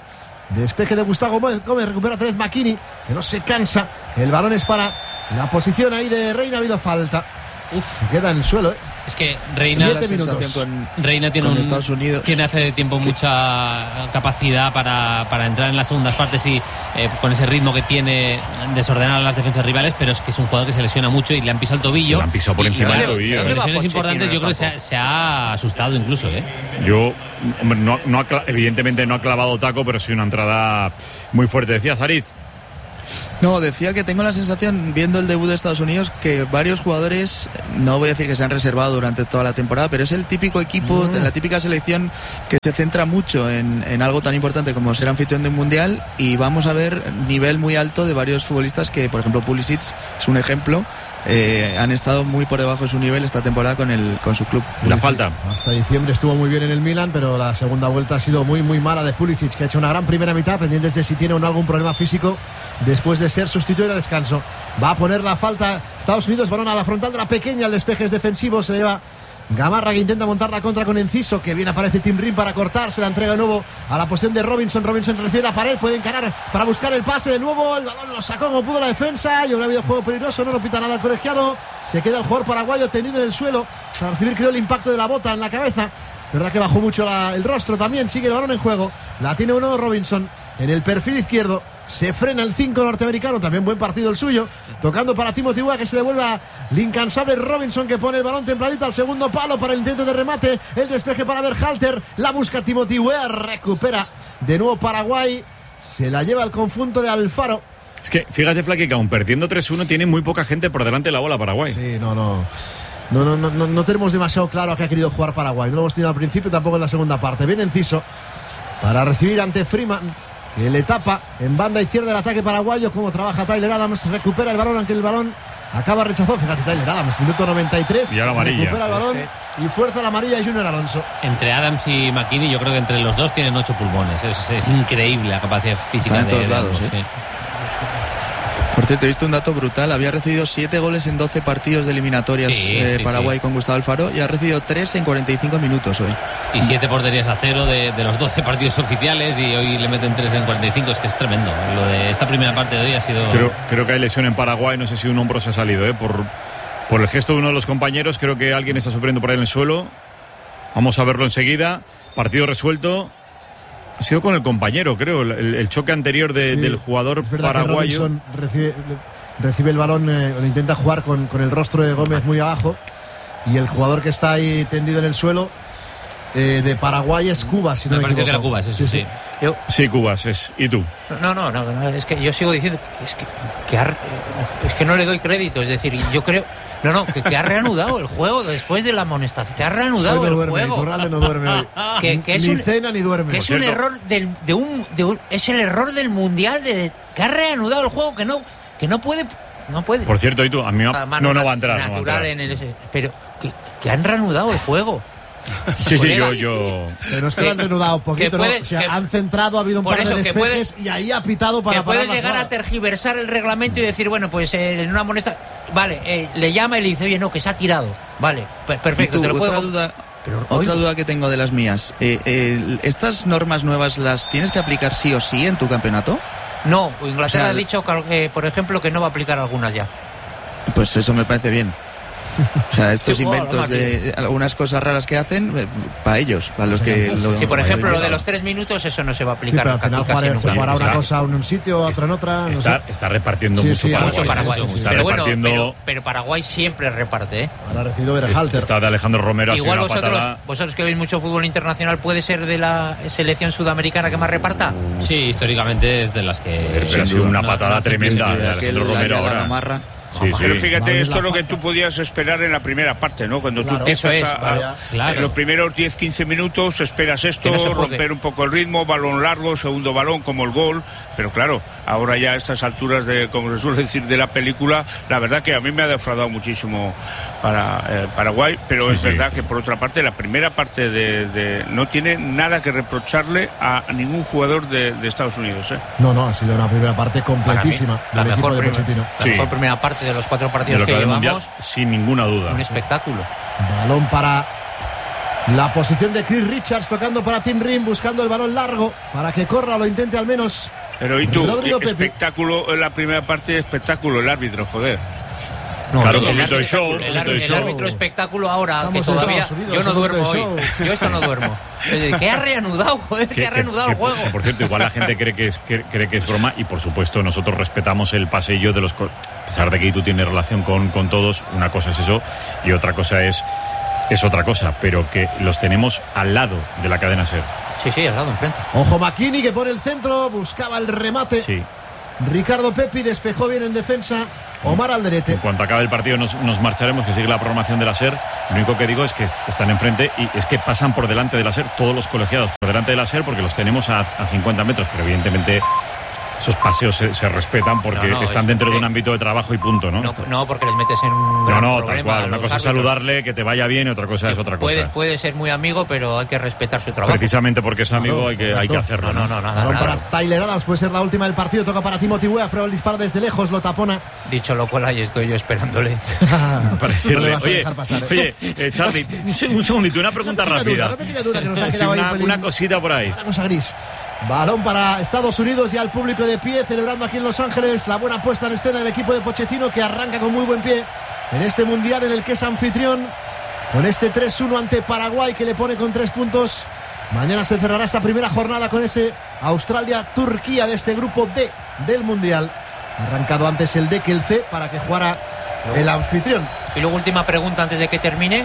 Despeje de Gustavo Gómez, Gómez recupera tres McKinney, que no se cansa. El balón es para la posición ahí de Reina, ha habido falta. Uf, se queda en el suelo, ¿eh? Es que Reina, la sensación con, Reina tiene, con un, Estados Unidos. tiene hace tiempo mucha capacidad para, para entrar en las segundas partes y eh, con ese ritmo que tiene desordenar a las defensas rivales, pero es que es un jugador que se lesiona mucho y le han pisado el tobillo. Le han pisado por y, encima y, del tobillo. Con ¿eh? lesiones importantes yo creo que se ha, se ha asustado incluso. ¿eh? Yo, hombre, no, no ha, evidentemente no ha clavado taco, pero sí una entrada muy fuerte. Decías, Aritz. No, decía que tengo la sensación, viendo el debut de Estados Unidos, que varios jugadores, no voy a decir que se han reservado durante toda la temporada, pero es el típico equipo, mm. la típica selección que se centra mucho en, en algo tan importante como ser anfitrión de un mundial, y vamos a ver nivel muy alto de varios futbolistas que, por ejemplo, Pulisic es un ejemplo. Eh, han estado muy por debajo de su nivel esta temporada con el con su club. La falta. Hasta diciembre estuvo muy bien en el Milan, pero la segunda vuelta ha sido muy muy mala de Pulisic, que ha hecho una gran primera mitad, pendientes de si tiene o no algún problema físico después de ser sustituido a descanso. Va a poner la falta Estados Unidos, balón a la frontal de la pequeña, el despeje es defensivo, se lleva Gamarra, que intenta montar la contra con Enciso, que bien aparece Tim Rim para cortar, se la entrega de nuevo a la posición de Robinson. Robinson recibe la pared, puede encarar para buscar el pase de nuevo, el balón lo sacó como pudo la defensa y un habido juego peligroso, no lo pita nada el colegiado, se queda el jugador paraguayo tendido en el suelo para recibir, creo, el impacto de la bota en la cabeza. Verdad que bajó mucho la, el rostro también, sigue el balón en juego, la tiene uno Robinson en el perfil izquierdo, se frena el cinco norteamericano, también buen partido el suyo, tocando para Timothy Weah, que se devuelve al incansable Robinson, que pone el balón templadito al segundo palo para el intento de remate, el despeje para Berhalter, la busca Timothy Weah, recupera de nuevo Paraguay, se la lleva al conjunto de Alfaro. Es que fíjate, Flaky, que aún perdiendo tres uno tiene muy poca gente por delante de la bola Paraguay. Sí, no, no No, no, no, no, no tenemos demasiado claro a qué ha querido jugar Paraguay. No lo hemos tenido al principio, tampoco en la segunda parte. Viene Enciso para recibir ante Freeman, que le tapa en banda izquierda el ataque paraguayo. Como trabaja Tyler Adams, recupera el balón, aunque el balón acaba rechazado. Fíjate, Tyler Adams, minuto noventa y tres. Y a la amarilla. Recupera el balón y fuerza la amarilla Junior Alonso. Entre Adams y McKinney, yo creo que entre los dos tienen ocho pulmones. Es, es increíble la capacidad física en de todos lados. ambos, ¿eh? sí. Por cierto, he visto un dato brutal. Había recibido siete goles en doce partidos de eliminatorias sí, eh, sí, Paraguay sí. con Gustavo Alfaro, y ha recibido tres en cuarenta y cinco minutos hoy. Y siete porterías a cero de, de los doce partidos oficiales, y hoy le meten tres en cuarenta y cinco. Es que es tremendo. Lo de esta primera parte de hoy ha sido... Creo, creo que hay lesión en Paraguay. No sé si un hombro se ha salido, ¿eh? por, por el gesto de uno de los compañeros. Creo que alguien está sufriendo por ahí en el suelo. Vamos a verlo enseguida. Partido resuelto. Ha sido con el compañero, creo, el, el choque anterior de, sí, del jugador es verdad paraguayo. Que Robinson recibe, recibe el balón, eh, lo intenta jugar con, con el rostro de Gómez muy abajo, y el jugador que está ahí tendido en el suelo eh, de Paraguay es Cubas, si no me, me parece equivoco. que era Cubas, eso sí. sí. Yo, sí, Cubas es. ¿Y tú? No, no, no, no, es que yo sigo diciendo que es que, que ha, es que no le doy crédito, es decir, yo creo... No, no, que, que ha reanudado el juego después de la amonestación. Que ha reanudado no el duerme, juego. Iturralde no duerme hoy. Que, que es ni un, cena ni duerme. Que es un error del, de, un, de un. Es el error del mundial. De, que ha reanudado el juego. Que no, que no puede. No puede. Por cierto, y tú, a mí no, no, no va a entrar. Natural no va a entrar. En el ese, pero que, que han reanudado el juego. Sí, sí, yo, yo... Pero es que lo han reanudado un poquito, puede, ¿no? O sea, que, han centrado, ha habido un par eso, de despejes puede, y ahí ha pitado para que puede parar llegar a tergiversar el reglamento y decir, bueno, pues eh, en una amonestación, vale, eh, le llama y le dice, oye, no, que se ha tirado. Vale, per perfecto, tú, te lo otra puedo... duda, pero, otra duda que tengo de las mías. Eh, eh, ¿Estas normas nuevas las tienes que aplicar sí o sí en tu campeonato? No, Inglaterra o sea, ha dicho, que, eh, por ejemplo, que no va a aplicar algunas ya. Pues eso me parece bien. O sea, estos sí, inventos de algunas cosas raras que hacen, eh, para ellos, para los que... Sí, lo, por ejemplo, lo de los tres minutos, eso no se va a aplicar. Sí, pero al final jugar, se jugará está, una cosa en un sitio, otra en otra. No está, sé. está repartiendo sí, mucho sí, Paraguay. Mucho Paraguay. Sí, sí, está pero, repartiendo... bueno, pero, pero Paraguay siempre reparte, ¿eh? Ahora ha recibido Berhalter. Está de Alejandro Romero. Igual ha sido vosotros, una patada. vosotros que veis mucho fútbol internacional, ¿puede ser de la selección sudamericana que más reparta? Sí, históricamente es de las que... Pero ha sido una patada tremenda de Alejandro Romero ahora. Sí, pero sí. Fíjate, esto es lo que tú podías esperar en la primera parte, ¿no? Cuando claro, tú empiezas es, a, a claro. en los primeros diez quince minutos esperas esto, no romper un poco el ritmo, balón largo, segundo balón como el gol, pero claro, ahora ya a estas alturas de, como se suele decir, de la película, la verdad que a mí me ha defraudado muchísimo para eh, Paraguay, pero sí, es sí. verdad que por otra parte la primera parte de, de no tiene nada que reprocharle a ningún jugador de, de Estados Unidos, ¿eh? No, no, ha sido una primera parte completísima. Mí, la, mejor de primer, la sí. mejor primera parte de los cuatro partidos de que llevamos, mundial, sin ninguna duda. un espectáculo. Balón para La posición de Chris Richards tocando para Tim Rim, buscando el balón largo para que corra o lo intente al menos. Pero y tú, Rodrigo Pepi. espectáculo en la primera parte, espectáculo el árbitro, joder. No, Claro, el, con árbitro, el show, el, el árbitro, el show. árbitro espectáculo ahora, Estamos que en todavía Estados Unidos, yo no el duermo árbitro hoy. de show. Yo esto no duermo. ¿Qué ha reanudado, joder? ¿Qué ha reanudado el que, juego? que, por cierto, igual la gente cree que, es, que, cree que es broma y por supuesto nosotros respetamos el pasillo de los... Co- a pesar de que tú tienes relación con, con todos, una cosa es eso y otra cosa es... Es otra cosa, pero que los tenemos al lado de la cadena SER. Sí, sí, al lado, enfrente. Ojo McKinney que pone el centro, buscaba el remate. Sí. Ricardo Pepi despejó bien en defensa. Omar Alderete. En cuanto acabe el partido nos, nos marcharemos, que sigue la programación de la SER. Lo único que digo es que est- están enfrente y es que pasan por delante de la SER todos los colegiados por delante de la SER porque los tenemos a, a cincuenta metros, pero evidentemente esos paseos se, se respetan porque No, no, están es- dentro de un eh, ámbito de trabajo y punto, ¿no? No, no, porque les metes en un No, gran no, tal problema a cual. Una los cosa es árbitros. saludarle, que te vaya bien, y otra cosa es otra cosa. Puede, puede ser muy amigo, pero hay que respetar su trabajo. Precisamente porque es amigo Claro, hay que, hay que correcto. hacerlo. No, no, no, nada, Balón nada. para Tyler Adams, puede ser la última del partido. Toca para Timothy Weah, prueba el disparo desde lejos, lo tapona. Dicho lo cual, ahí estoy yo esperándole. Para No decirle, le vas a oye, dejar pasar, ¿eh? oye eh, Charlie, un se- un segundito, una pregunta Una pequeña duda, rápida. una pequeña duda que nos ha Sí, quedado ahí una, un pelín. una cosita por ahí. Una cosa gris. Balón para Estados Unidos y al público de pie, celebrando aquí en Los Ángeles la buena puesta en escena del equipo de Pochettino, que arranca con muy buen pie en este mundial en el que es anfitrión, con este tres uno ante Paraguay, que le pone con tres puntos. Mañana se cerrará esta primera jornada con ese Australia-Turquía de este grupo D del mundial. Arrancado antes el D que el C para que jugara el anfitrión. Y luego, última pregunta antes de que termine.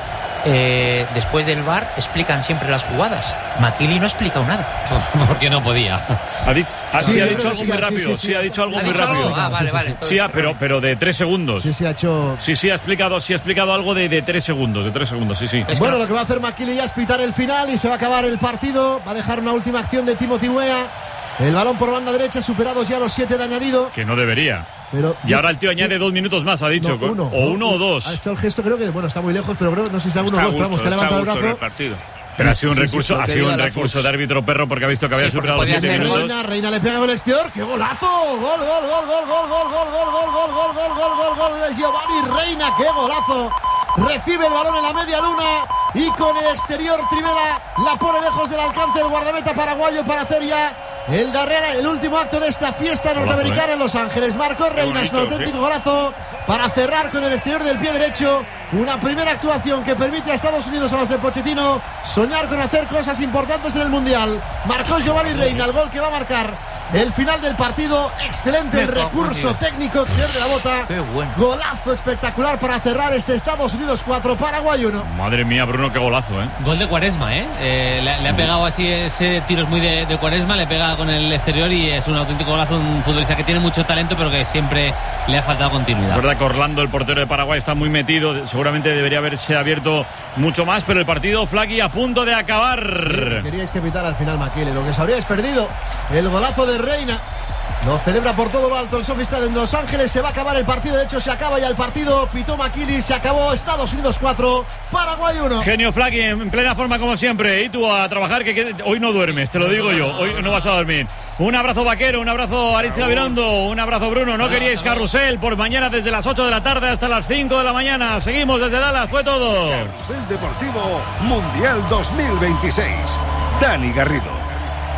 Eh, después del V A R explican siempre las jugadas. McKinley no ha explicado nada. Porque no podía. Ha, di- ah, sí, Sí, ha yo dicho creo que algo sí, muy sí, rápido. sí, Sí, sí. ha dicho algo ¿Ha muy dicho algo? rápido. Ah, vale, Sí, sí, vale. sí. entonces, Sí, ah, pero, pero de tres segundos. Sí, sí, ha hecho. Sí, sí, ha explicado, sí ha explicado algo de, de tres segundos, de tres segundos, sí, sí. Es Bueno, que no- lo que va a hacer McKinley ya es pitar el final y se va a acabar el partido. Va a dejar una última acción de Timothy Weah. El balón por banda derecha, superados ya los siete de añadido. Que no debería. Pero Y ahora el tío sí, añade dos minutos más, ha dicho. no, uno, o uno o dos. Ha hecho el gesto, creo que, bueno, está muy lejos, pero creo, no sé si será uno Está o a dos, pero gusto, vamos, que ha está a levantado el gusto en el brazo. partido. Pero ha sido un Sí, sí, recurso, lo ha que sido diga un la recurso Fox. de árbitro perro porque ha visto que había Sí, porque superado los podía siete ser minutos. Reina, Reina le pega con el exterior. ¡Qué golazo! Gol, gol, gol, gol, gol, gol, gol, gol, gol, gol, gol, gol, gol, gol, gol, gol de Giovanni Reina. ¡Qué golazo! Recibe el balón en la media luna y con el exterior Trivela la pone lejos del alcance del guardameta paraguayo para hacer ya el Darrera, el último acto de esta fiesta Golazo, norteamericana ¿eh? en Los Ángeles. Marcó Reina, es un bonito, auténtico golazo para cerrar con el exterior del pie derecho. Una primera actuación que permite a Estados Unidos, a los de Pochettino, soñar con hacer cosas importantes en el Mundial. Marcó Giovanni Reina, el gol que va a marcar el final del partido. Excelente el Me cago en recurso Dios. técnico, pierde la bota. Qué bueno. Golazo espectacular para cerrar este Estados Unidos cuatro, Paraguay uno. Madre mía, Bruno, qué golazo, ¿eh? Gol de Cuaresma, ¿eh? Eh, le, le ha pegado así, ese tiro es muy de, de Cuaresma, le pega con el exterior y es un auténtico golazo, un futbolista que tiene mucho talento pero que siempre le ha faltado Es continuidad. verdad que Orlando, el portero de Paraguay, está muy metido. Seguramente debería haberse abierto mucho más, pero el partido, Flaqui, a punto de acabar. Queríais que pitar al final Maquile, lo que os habríais perdido. El golazo de Reina. Lo celebra por todo lo alto el sofista de Los Ángeles. Se va a acabar el partido. De hecho, se acaba ya el partido. Pitó Maquili. Se acabó. Estados Unidos cuatro, Paraguay uno. Genio Flaqui, en plena forma como siempre. Y tú a trabajar, que, que hoy no duermes, te lo digo yo. Hoy no vas a dormir. Un abrazo Vaquero, un abrazo Aritz Virondo, un abrazo Bruno. No queríais carrusel por mañana desde las ocho de la tarde hasta las cinco de la mañana. Seguimos desde Dallas, fue todo. Carrusel Deportivo Mundial dos mil veintiséis. Dani Garrido.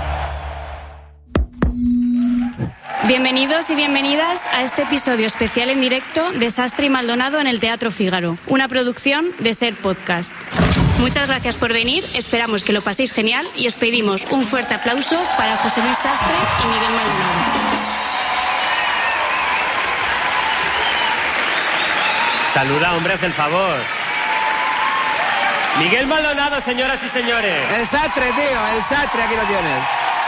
Bienvenidos y bienvenidas a este episodio especial en directo de Sastre y Maldonado en el Teatro Fígaro, una producción de Ser Podcast. Muchas gracias por venir, esperamos que lo paséis genial y os pedimos un fuerte aplauso para José Luis Sastre y Miguel Maldonado. Saluda, hombre, haz el favor. Miguel Maldonado, señoras y señores. El Sastre, tío, el Sastre, aquí lo tienes.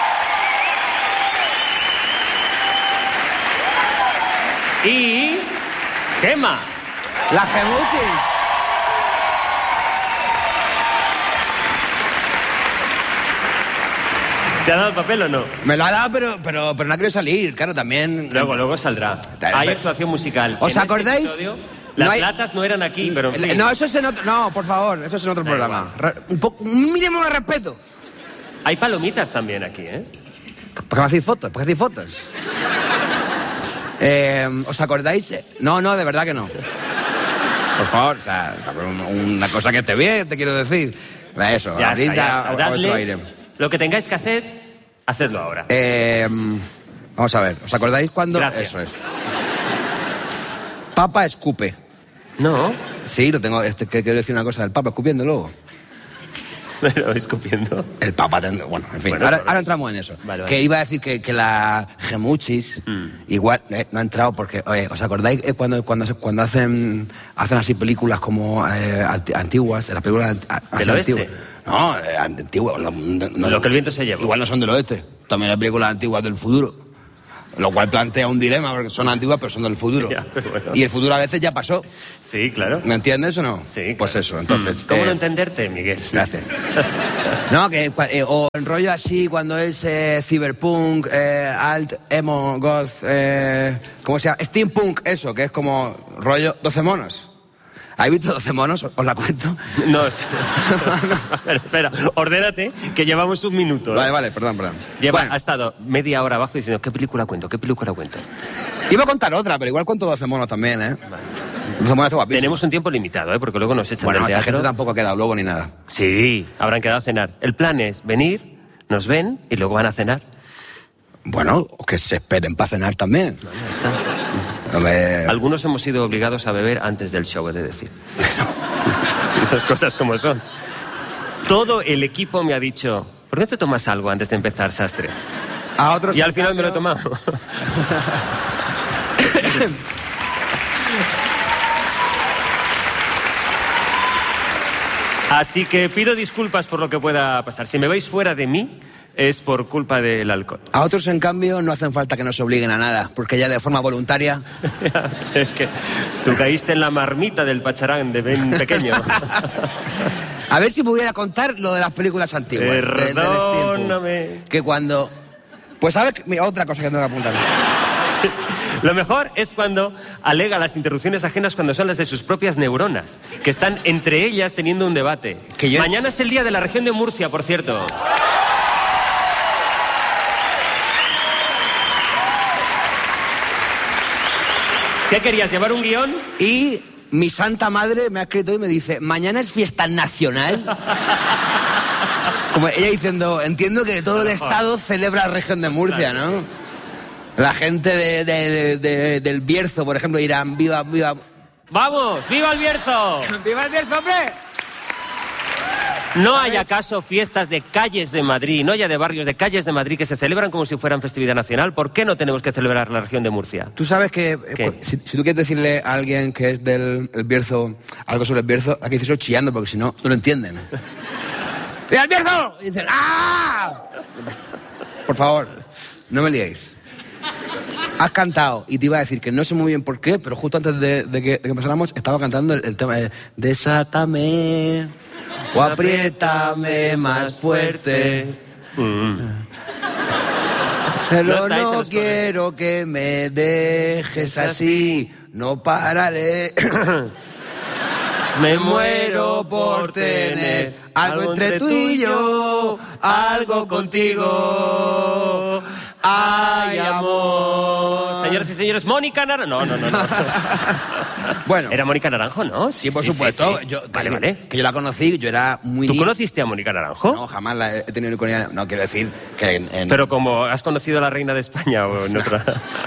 Y... Gema. La Gemuchi. ¿Te ha dado el papel o no? Me lo ha dado, pero, pero, pero no ha querido salir, claro, también. Luego, luego saldrá. Hay actuación musical. ¿Os En este acordáis? episodio, No las hay- latas no eran aquí, pero en fin. No, eso es en otro. No, por favor, eso es en otro Da programa. Re- un, poco, un mínimo de respeto. Hay palomitas también aquí, ¿eh? ¿Por qué me hacéis fotos? ¿Por qué hacéis fotos? Eh, ¿Os acordáis? No, no, de verdad que no. Por favor, o sea, una cosa que esté bien, te quiero decir. Eso, Ya abrid está, ya a- está. a Dadle vuestro aire. lo que tengáis que hacer, hacedlo ahora. Eh, vamos a ver, ¿os acordáis cuando...? Gracias. Eso es. Papa escupe. No, Sí, lo tengo, este, que quiero decir una cosa del Papa, escupiendo luego. me lo vais escupiendo. El Papa, ten- bueno, en fin, Bueno, ahora, por ahora eso. entramos en eso. Vale, vale. Que iba a decir que, que la Gemuchis, Mm. igual, eh, no ha entrado porque, oye, ¿os acordáis eh, cuando, cuando, se- cuando hacen, hacen así películas como eh, anti- antiguas, las películas anti- así ¿Del oeste? antiguas? No, eh, antiguas. No, no- no- Lo que el viento se lleva. Igual no son del oeste, también hay películas antiguas del futuro. Lo cual plantea un dilema, porque son antiguas, pero son del futuro. Ya, pero bueno. Y el futuro a veces ya pasó. Sí, claro. ¿Me entiendes o no? Sí, Pues claro. eso, entonces... ¿Cómo eh, no entenderte, Miguel? Gracias. No, que cua- eh, o en rollo así cuando es eh, cyberpunk, eh, alt, emo, goth, eh, ¿cómo se llama? Steampunk, eso, que es como rollo doce monos. ¿Habéis visto doce monos? ¿Os la cuento? No, es- A ver, espera, ordénate, que llevamos un minuto. ¿eh? Vale, vale, perdón, perdón. Lleva, Bueno, Ha estado media hora abajo diciendo, ¿qué película cuento? ¿Qué película cuento? iba a contar otra, pero igual cuento doce monos también, ¿eh? doce monos está guapísimo. Tenemos un tiempo limitado, ¿eh? Porque luego nos echan Bueno, del esta teatro. gente tampoco ha quedado luego ni nada. Sí, habrán quedado a cenar. El plan es venir, nos ven y luego van a cenar. Bueno, o que se esperen para cenar también. Ya está. Hombre, Algunos hemos sido obligados a beber antes del show, he de decir. Las cosas como son. Todo el equipo me ha dicho, ¿por qué no te tomas algo antes de empezar, Sastre? a otros... Y al en final me lo he cambio- tomado. Así que pido disculpas por lo que pueda pasar. Si me veis fuera de mí, es por culpa del alcohol. A otros, en cambio, no hacen falta que nos obliguen a nada, porque ya de forma voluntaria... Es que tú caíste en la marmita del pacharán de Ben pequeño. A ver si pudiera contar lo de las películas antiguas. de- del Perdóname. steampunk. Que cuando... Pues sabes, que- mira, otra cosa que tengo que apuntar. Lo mejor es cuando alega las interrupciones ajenas cuando son las de sus propias neuronas, que están entre ellas teniendo un debate. Que yo- Mañana es el día de la región de Murcia, por cierto. ¿Qué querías, llevar un guión? Y mi santa madre me ha escrito y me dice, mañana es fiesta nacional. Como ella diciendo, entiendo que todo el estado celebra la región de Murcia, ¿no? La gente de, de- de- de- del Bierzo, por ejemplo, dirán, viva, viva... ¡Vamos! ¡Viva el Bierzo! ¡Viva el Bierzo, hombre! ¿No hay acaso fiestas de calles de Madrid, no ya de barrios, de calles de Madrid que se celebran como si fueran festividad nacional? ¿Por qué no tenemos que celebrar la región de Murcia? Tú sabes que, eh, ¿Qué? pues, si, si tú quieres decirle a alguien que es del el Bierzo algo sobre el Bierzo, hay que decirlo chillando, porque si no, no lo entienden. ¡Viva el Bierzo! Y dicen, ¡ah! Por favor, no me liéis. Has cantado, y te iba a decir que no sé muy bien por qué, pero justo antes de, de que, de que empezáramos, estaba cantando el, el tema de Desátame o apriétame más fuerte. Pero No estáis en no los quiero que me dejes así, no pararé. Me Muero por tener algo entre tú y yo, algo contigo. Ay, amor. Señoras y señores, Mónica Naranjo. No, no, no, no. Bueno, Era Mónica Naranjo, ¿no? sí, por supuesto. sí. Yo, Vale, que, vale. que yo la conocí, yo era muy... ¿Tú ni- conociste a Mónica Naranjo? No, jamás la he tenido ni con ella. No, quiero decir que en... en- Pero como has conocido a la reina de España o en otra...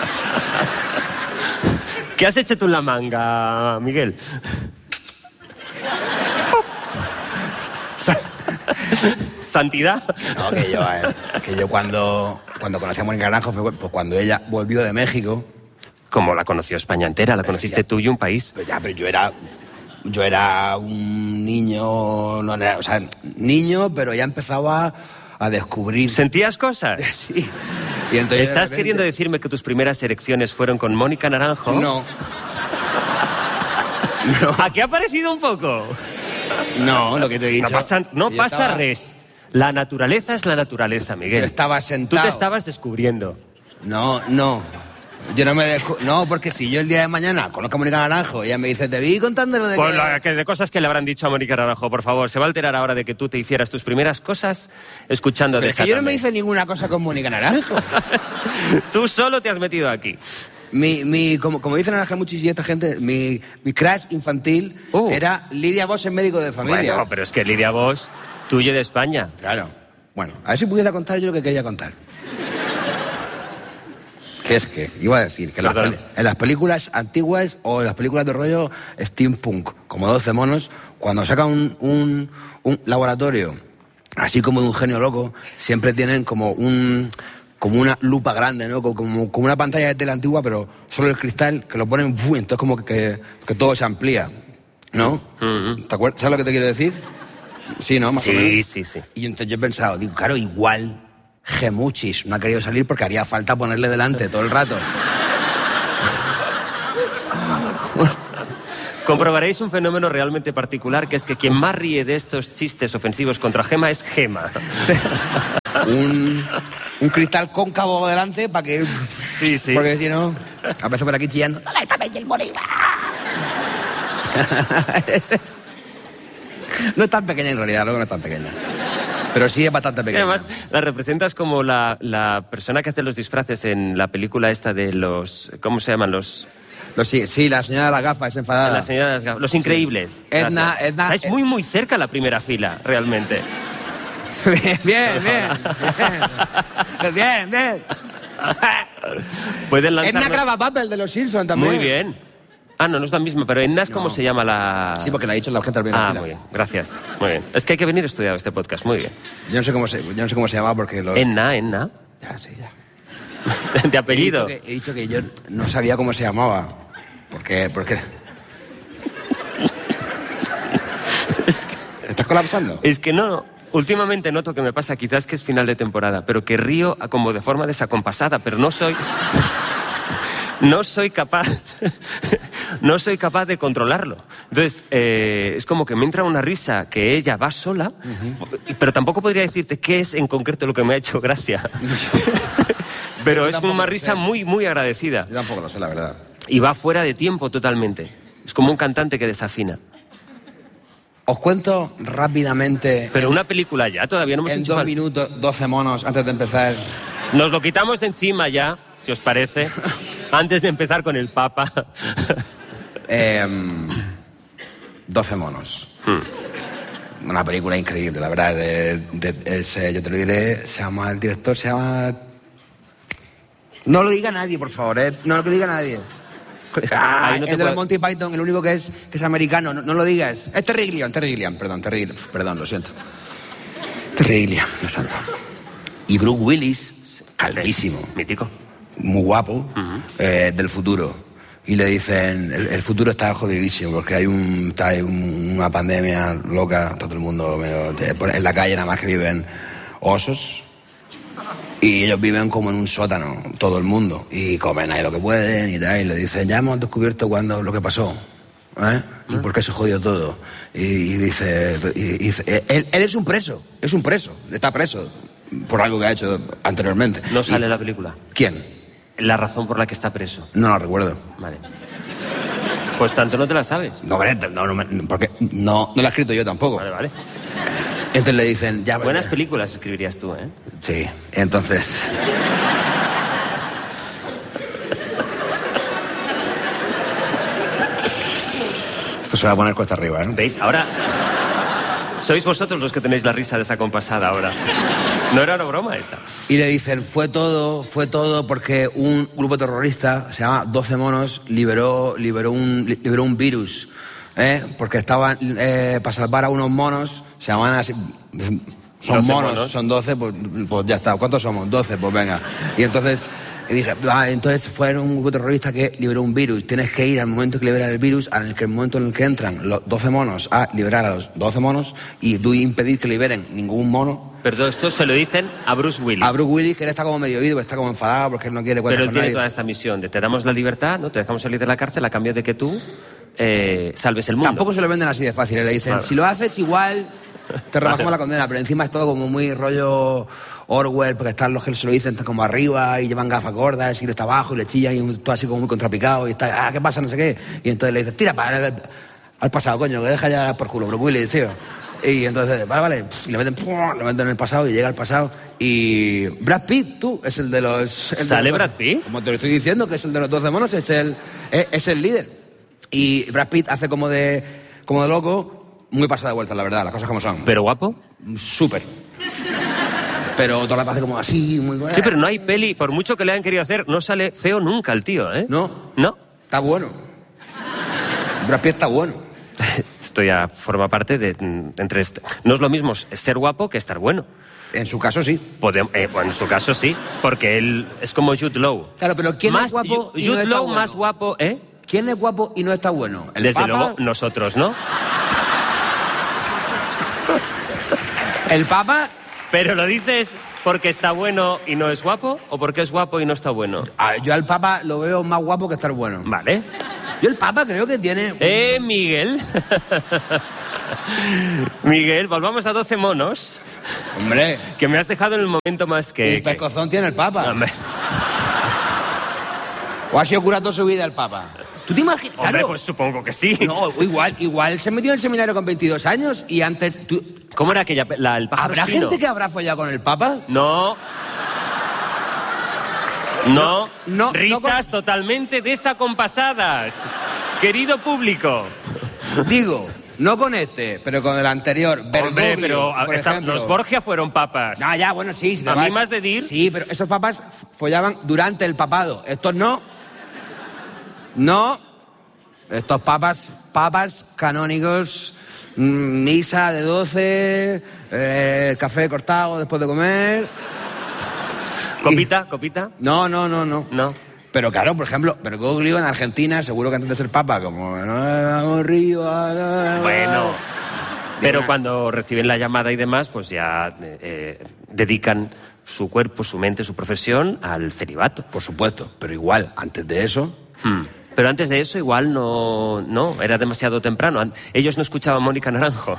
¿Qué has hecho tú en la manga, Miguel? ¿Santidad? No, que yo, eh, que yo cuando, cuando conocí a Mónica Naranjo fue pues, cuando ella volvió de México. Como la conoció España entera, la conociste tú y un país. Pues ya, pero yo era... Yo era un niño... No, era, o sea, niño, pero ya empezaba a descubrir... ¿Sentías cosas? Sí. Y entonces, de ¿Estás repente- queriendo decirme que tus primeras erecciones fueron con Mónica Naranjo? No. No. ¿A qué ha parecido un poco? No, lo que te he dicho. No pasa, no Yo pasa estaba- res. La naturaleza es la naturaleza, Miguel. Yo estaba Tú sentado. te estabas descubriendo. No, no. Yo no me descu- No, porque si yo el día de mañana conozco a Mónica Naranjo y ella me dice, te vi contando lo de Pues que... la- que de cosas que le habrán dicho a Mónica Naranjo, por favor. Se va a alterar ahora de que tú te hicieras tus primeras cosas escuchando Pero de es que yo no me hice ninguna cosa con Mónica Naranjo. Tú solo te has metido aquí. Mi, mi, como, como dicen Ana Muchis y esta gente, mi, mi crush infantil Uh. era Lidia Bosch en Médico de Familia. Bueno, pero es que Lidia Bosch Tuyo de España. Claro. Bueno, a ver si pudiera contar yo lo que quería contar. Que es que, iba a decir, que las peli- en las películas antiguas o en las películas de rollo steampunk, como doce monos, cuando sacan un, un, un laboratorio, así como de un genio loco, siempre tienen como un como una lupa grande, ¿no? Como, como una pantalla de tela antigua, pero solo el cristal, que lo ponen, ¡fu! Entonces como que, que, que todo se amplía, ¿no? Uh-huh. ¿Te acuerdas? ¿Sabes lo que te quiero decir? Sí, ¿no? Más sí, o menos. sí, sí. Y entonces yo he pensado, digo, claro, igual Gemuchis no ha querido salir porque haría falta ponerle delante todo el rato. Comprobaréis un fenómeno realmente particular, que es que quien más ríe de estos chistes ofensivos contra Gema es Gema. un, un cristal cóncavo delante para que... Sí, sí. Porque si no, aparece por aquí chillando. ¡Dale, dame el Bolívar! es, es... No es tan pequeña en realidad, luego no es tan pequeña. Pero sí es bastante pequeña. Sí, además, la representas como la, la persona que hace los disfraces en la película esta de los... ¿Cómo se llaman? Los... Los, sí, sí, la señora de las gafas es enfadada. La señora de las gafas. Los Increíbles. Sí. Edna, Edna... Estáis muy, muy cerca la primera fila, realmente. bien, bien, bien. bien, bien. Pueden lanzar... Edna Krabappel de los Simpsons también. Muy bien. Ah, no, no es la misma, pero Edna es no. como se llama la... Sí, porque la ha dicho la gente al Ah, muy bien, gracias. Muy bien. Es que hay que venir estudiado este podcast, muy bien. Yo no sé cómo se, yo no sé cómo se llama porque los... Edna, Edna. Ya, sí, ya. ¿De apellido? He dicho, que, he dicho que yo no sabía cómo se llamaba. ¿Por qué? ¿Por qué? Es que... ¿Estás colapsando? Es que no, últimamente noto que me pasa, quizás que es final de temporada, pero que río como de forma desacompasada, pero no soy... No soy capaz, no soy capaz de controlarlo. Entonces, eh, es como que me entra una risa que ella va sola, uh-huh. pero tampoco podría decirte qué es en concreto lo que me ha hecho gracia. Pero es como una risa muy, muy agradecida. Yo tampoco lo sé, la verdad. Y va fuera de tiempo totalmente. Es como un cantante que desafina. Os cuento rápidamente... Pero en, una película ya, todavía no hemos en hecho... En dos minutos, doce monos, antes de empezar... Nos lo quitamos de encima ya, si os parece... Antes de empezar con el Papa. eh, doce monos. Hmm. Una película increíble, la verdad. De, de, es, yo te lo diré, se llama, el director se llama... No lo diga nadie, por favor, ¿eh? No lo diga nadie. Ah, no el de puede... los Monty Python, el único que es, que es americano, no, no lo digas. Es Terry Gilliam, Terry Gilliam, perdón, Terry, perdón, lo siento. Terry Gilliam, lo siento. Y Bruce Willis, calvísimo. Mítico. Muy guapo, uh-huh. eh, del futuro. Y le dicen, el, el futuro está jodidísimo porque hay, un, está, hay un, una pandemia loca, todo el mundo medio, en la calle nada más que viven osos y ellos viven como en un sótano, todo el mundo, y comen ahí lo que pueden y tal, y le dicen, ya hemos descubierto cuándo, lo que pasó, ¿eh? ¿Y por qué se jodió todo? Y, y dice, y, y dice él, él es un preso, es un preso, está preso por algo que ha hecho anteriormente. ¿No sale y, la película? ¿Quién? La razón por la que está preso. No la recuerdo. Vale. Pues tanto no te la sabes. No, no, no, porque no, no la he escrito yo tampoco. Vale, vale. Entonces le dicen... ya Buenas películas escribirías tú, ¿eh? Sí, entonces... Esto se va a poner cuesta arriba, ¿eh? ¿Veis? Ahora... Sois vosotros los que tenéis la risa desacompasada ahora. No era una broma esta. Y le dicen, fue todo, fue todo porque un grupo terrorista, se llama doce monos, liberó, liberó, un, liberó un virus, ¿eh? Porque estaban, eh, para salvar a unos monos, se llaman así, son monos, monos, son doce, pues, pues ya está. ¿Cuántos somos? doce, pues venga. Y entonces... Y dije, ah, entonces fue un grupo terrorista que liberó un virus. Tienes que ir al momento que liberan el virus, al que el momento en el que entran los doce monos, a liberar a los doce monos y tú impedir que liberen ningún mono. Pero esto se lo dicen a Bruce Willis. A Bruce Willis, que él está como medio oído, está como enfadado porque él no quiere... Pero él tiene toda esta misión de te damos la libertad, ¿no? Te dejamos salir de la cárcel a cambio de que tú eh, salves el mundo. Tampoco se lo venden así de fácil. Le dicen, claro, si lo haces igual, te rebajamos la condena. Pero encima es todo como muy rollo... Orwell, porque están los que se lo dicen, están como arriba y llevan gafas gordas y él está abajo y le chillan y todo así como muy contrapicado y está, ah, ¿qué pasa? No sé qué. Y entonces le dices, tira para al, al pasado, coño, que deja ya por culo, Bruce Willis, tío. Y entonces, vale, vale, y le meten, le meten en el pasado y llega al pasado y... Brad Pitt, tú, es el de los... El ¿Sale de los, Brad Pitt? Como te lo estoy diciendo, que es el de los doce monos, es el, es, es el líder. Y Brad Pitt hace como de, como de loco, muy pasada de vuelta, la verdad, las cosas como son. ¿Pero guapo? súper. Pero todo el rato hace como así, muy... Sí, pero no hay peli, por mucho que le hayan querido hacer, no sale feo nunca el tío, ¿eh? No. ¿No? Está bueno. Brad Pitt está bueno. Esto ya forma parte de... entre este. No es lo mismo ser guapo que estar bueno. En su caso, sí. Podem- eh, bueno, en su caso, sí. Porque él es como Jude Law. Claro, pero ¿quién más, es guapo y Jude no está Law bueno? más guapo, ¿eh? ¿Quién es guapo y no está bueno? ¿El Desde Papa? luego, nosotros, ¿no? ¿El Papa? Pero lo dices porque está bueno y no es guapo, o porque es guapo y no está bueno. Ah, yo al Papa lo veo más guapo que estar bueno. Vale. Yo el Papa creo que tiene... Eh, Miguel. Miguel, volvamos a doce monos. Hombre. Que me has dejado en el momento más que... Un pescozón tiene el Papa. Hombre. ¿O ha sido curado toda su vida el Papa? ¿Tú te imaginas? Hombre, Claro. pues supongo que sí. No, igual, igual se metió en el seminario con veintidós años y antes... tú- ¿Cómo era aquella... La, el pájaro ¿Habrá espino? gente que habrá follado con el Papa? No. No. No, no Risas totalmente desacompasadas. Querido público. Digo, no con este, pero con el anterior. Hombre, Bergoglio, pero por está- ejemplo. los Borgia fueron papas. No, ya, bueno, sí. si te A vas- mí más de dir. Sí, pero esos papas follaban durante el papado. Estos no. No. Estos papas, papas canónicos, mm, misa de doce, eh, café cortado después de comer. ¿Copita? ¿Copita? No, no, no, no. No. Pero claro, por ejemplo, Bergoglio en Argentina, seguro que antes de ser papa, como... "No, vamos río, ah, no, no". Bueno. Pero Una- cuando reciben la llamada y demás, pues ya eh, dedican su cuerpo, su mente, su profesión al celibato. Por supuesto, pero igual, antes de eso... Hmm. Pero antes de eso igual no, no, era demasiado temprano. An- Ellos no escuchaban Mónica Naranjo.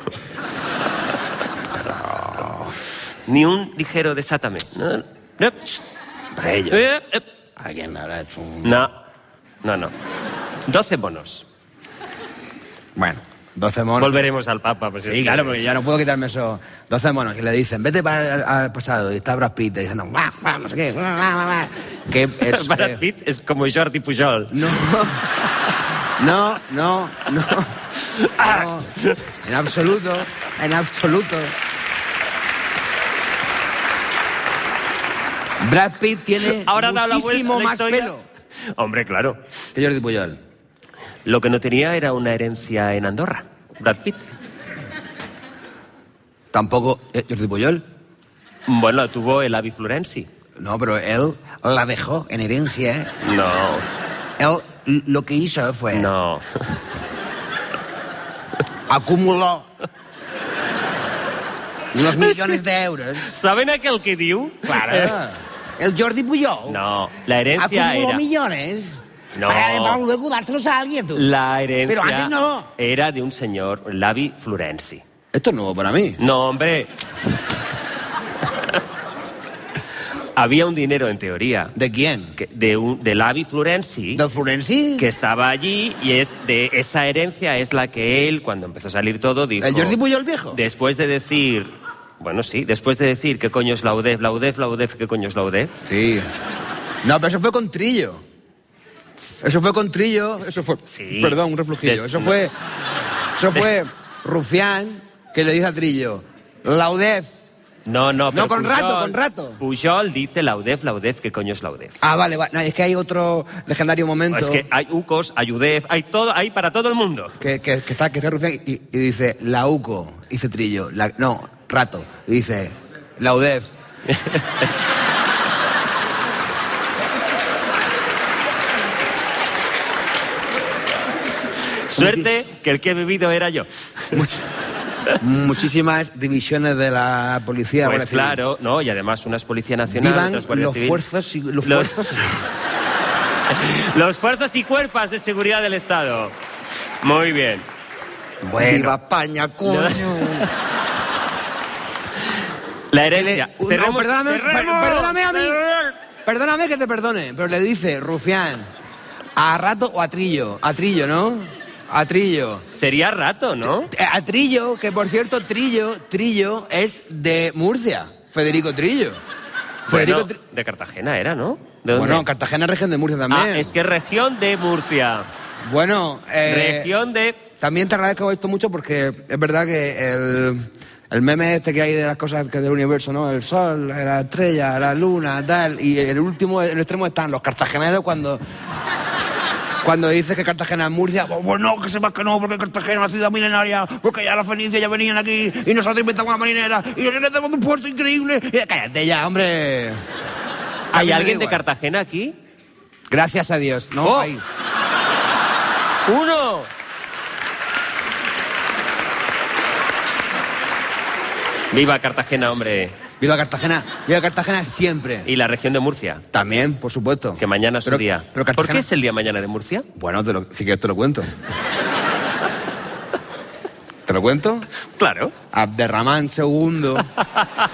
Ni un ligero desátame. No, no, shh. Para ellos. Eh, eh. Alguien me habrá hecho un... No, no, no. Doce monos. Bueno, doce monos. Volveremos al Papa. Pues es Sí, que- claro, porque ya no puedo quitarme eso. doce monos que le dicen, vete para el, al pasado. Y está Brad Pitt diciendo, guau, guau, no sé qué. Guau, guau, guau. Que es... Brad eh, Pitt es como Jordi Pujol. No, no, no, no, no. En absoluto, en absoluto. Brad Pitt tiene Ahora da la vuelta muchísimo a la más historia. pelo Hombre, claro. que Jordi Pujol. Lo que no tenía era una herencia en Andorra. Brad Pitt. Tampoco eh, Jordi Pujol. Bueno, tuvo el Avi Florenzi. No, pero él la dejó en herencia. ¿eh? No, Él l- lo que hizo fue no. acumuló unos millones de euros. ¿Saben aquel que diu? Claro. El Jordi Pujol No, la herencia acumuló era... millones No. para, para luego dárselos a alguien. Tú. La herencia Pero antes no. era de un señor, Lavi Florenzi. Esto es nuevo para mí. No, hombre. Había un dinero, en teoría, ¿De quién? que- de, un, de Lavi Florenzi, ¿Del Florenzi? que estaba allí, y es de esa herencia es la que él, cuando empezó a salir todo, dijo... ¿El Jordi Pujol viejo? Después de decir... Bueno, sí, después de decir qué coño es la U D E F, la U D E F, la U D E F, qué coño es la U D E F. Sí. No, pero eso fue con Trillo. Eso fue con Trillo. Eso fue... Sí. Perdón, un reflujillo. Des- Eso fue... Eso fue Rufián que le dice a Trillo. La U D E F. No, no, pero con Pujol- rato, con rato. Pujol dice la U D E F, la U D E F, qué coño es la U D E F. Ah, vale, vale. No, es que hay otro legendario momento... Es que hay U C O S, hay U D E F, hay todo, hay para todo el mundo. Que, que, que está, que está Rufián y, y dice la U C O, dice Trillo. La, no, rato. Y dice la U D E F. Suerte que el que he bebido era yo. Muchísimas divisiones de la policía. Pues Guardia Civil. claro, ¿no? Y además una es Policía Nacional, Vivan otra es Guardia los Civil. fuerzos y los, Los- fuerzos. Los fuerzas y cuerpos de seguridad del Estado. Muy bien. Bueno. Viva España, coño. La Que le- herencia. no, Cerremos- perdóname, per- cerremos. perdóname a mí. Perdóname que te perdone, pero le dice Rufián a Rato o a Trillo. A Trillo, ¿no? A Trillo. Sería rato, ¿no? A Trillo, que por cierto, Trillo, Trillo es de Murcia. Federico Trillo. Federico Bueno, Tri- de Cartagena era, ¿no? ¿De dónde? Bueno, Cartagena es región de Murcia también. Ah, es que región de Murcia. Bueno, eh, Región de... también te agradezco esto mucho porque es verdad que el, el meme este que hay de las cosas que del universo, ¿no? El sol, la estrella, la luna, tal. Y el último, en el extremo están los cartageneros cuando... Cuando dices que Cartagena es Murcia, pues no, que sepas que no, porque Cartagena es una ciudad milenaria, porque ya los fenicios ya venían aquí y nosotros inventamos una marinera y nosotros tenemos un puerto increíble. Y, cállate ya, hombre. ¿Hay alguien de Cartagena aquí? Gracias a Dios. No, oh. hay. ¡Uno! ¡Viva Cartagena, hombre! Viva Cartagena, viva Cartagena siempre. ¿Y la región de Murcia? También, por supuesto. Que mañana es su pero, día. Pero Cartagena... ¿Por qué es el día mañana de Murcia? Bueno, te lo, si quieres te lo cuento. ¿Te lo cuento? Claro. Abderramán segundo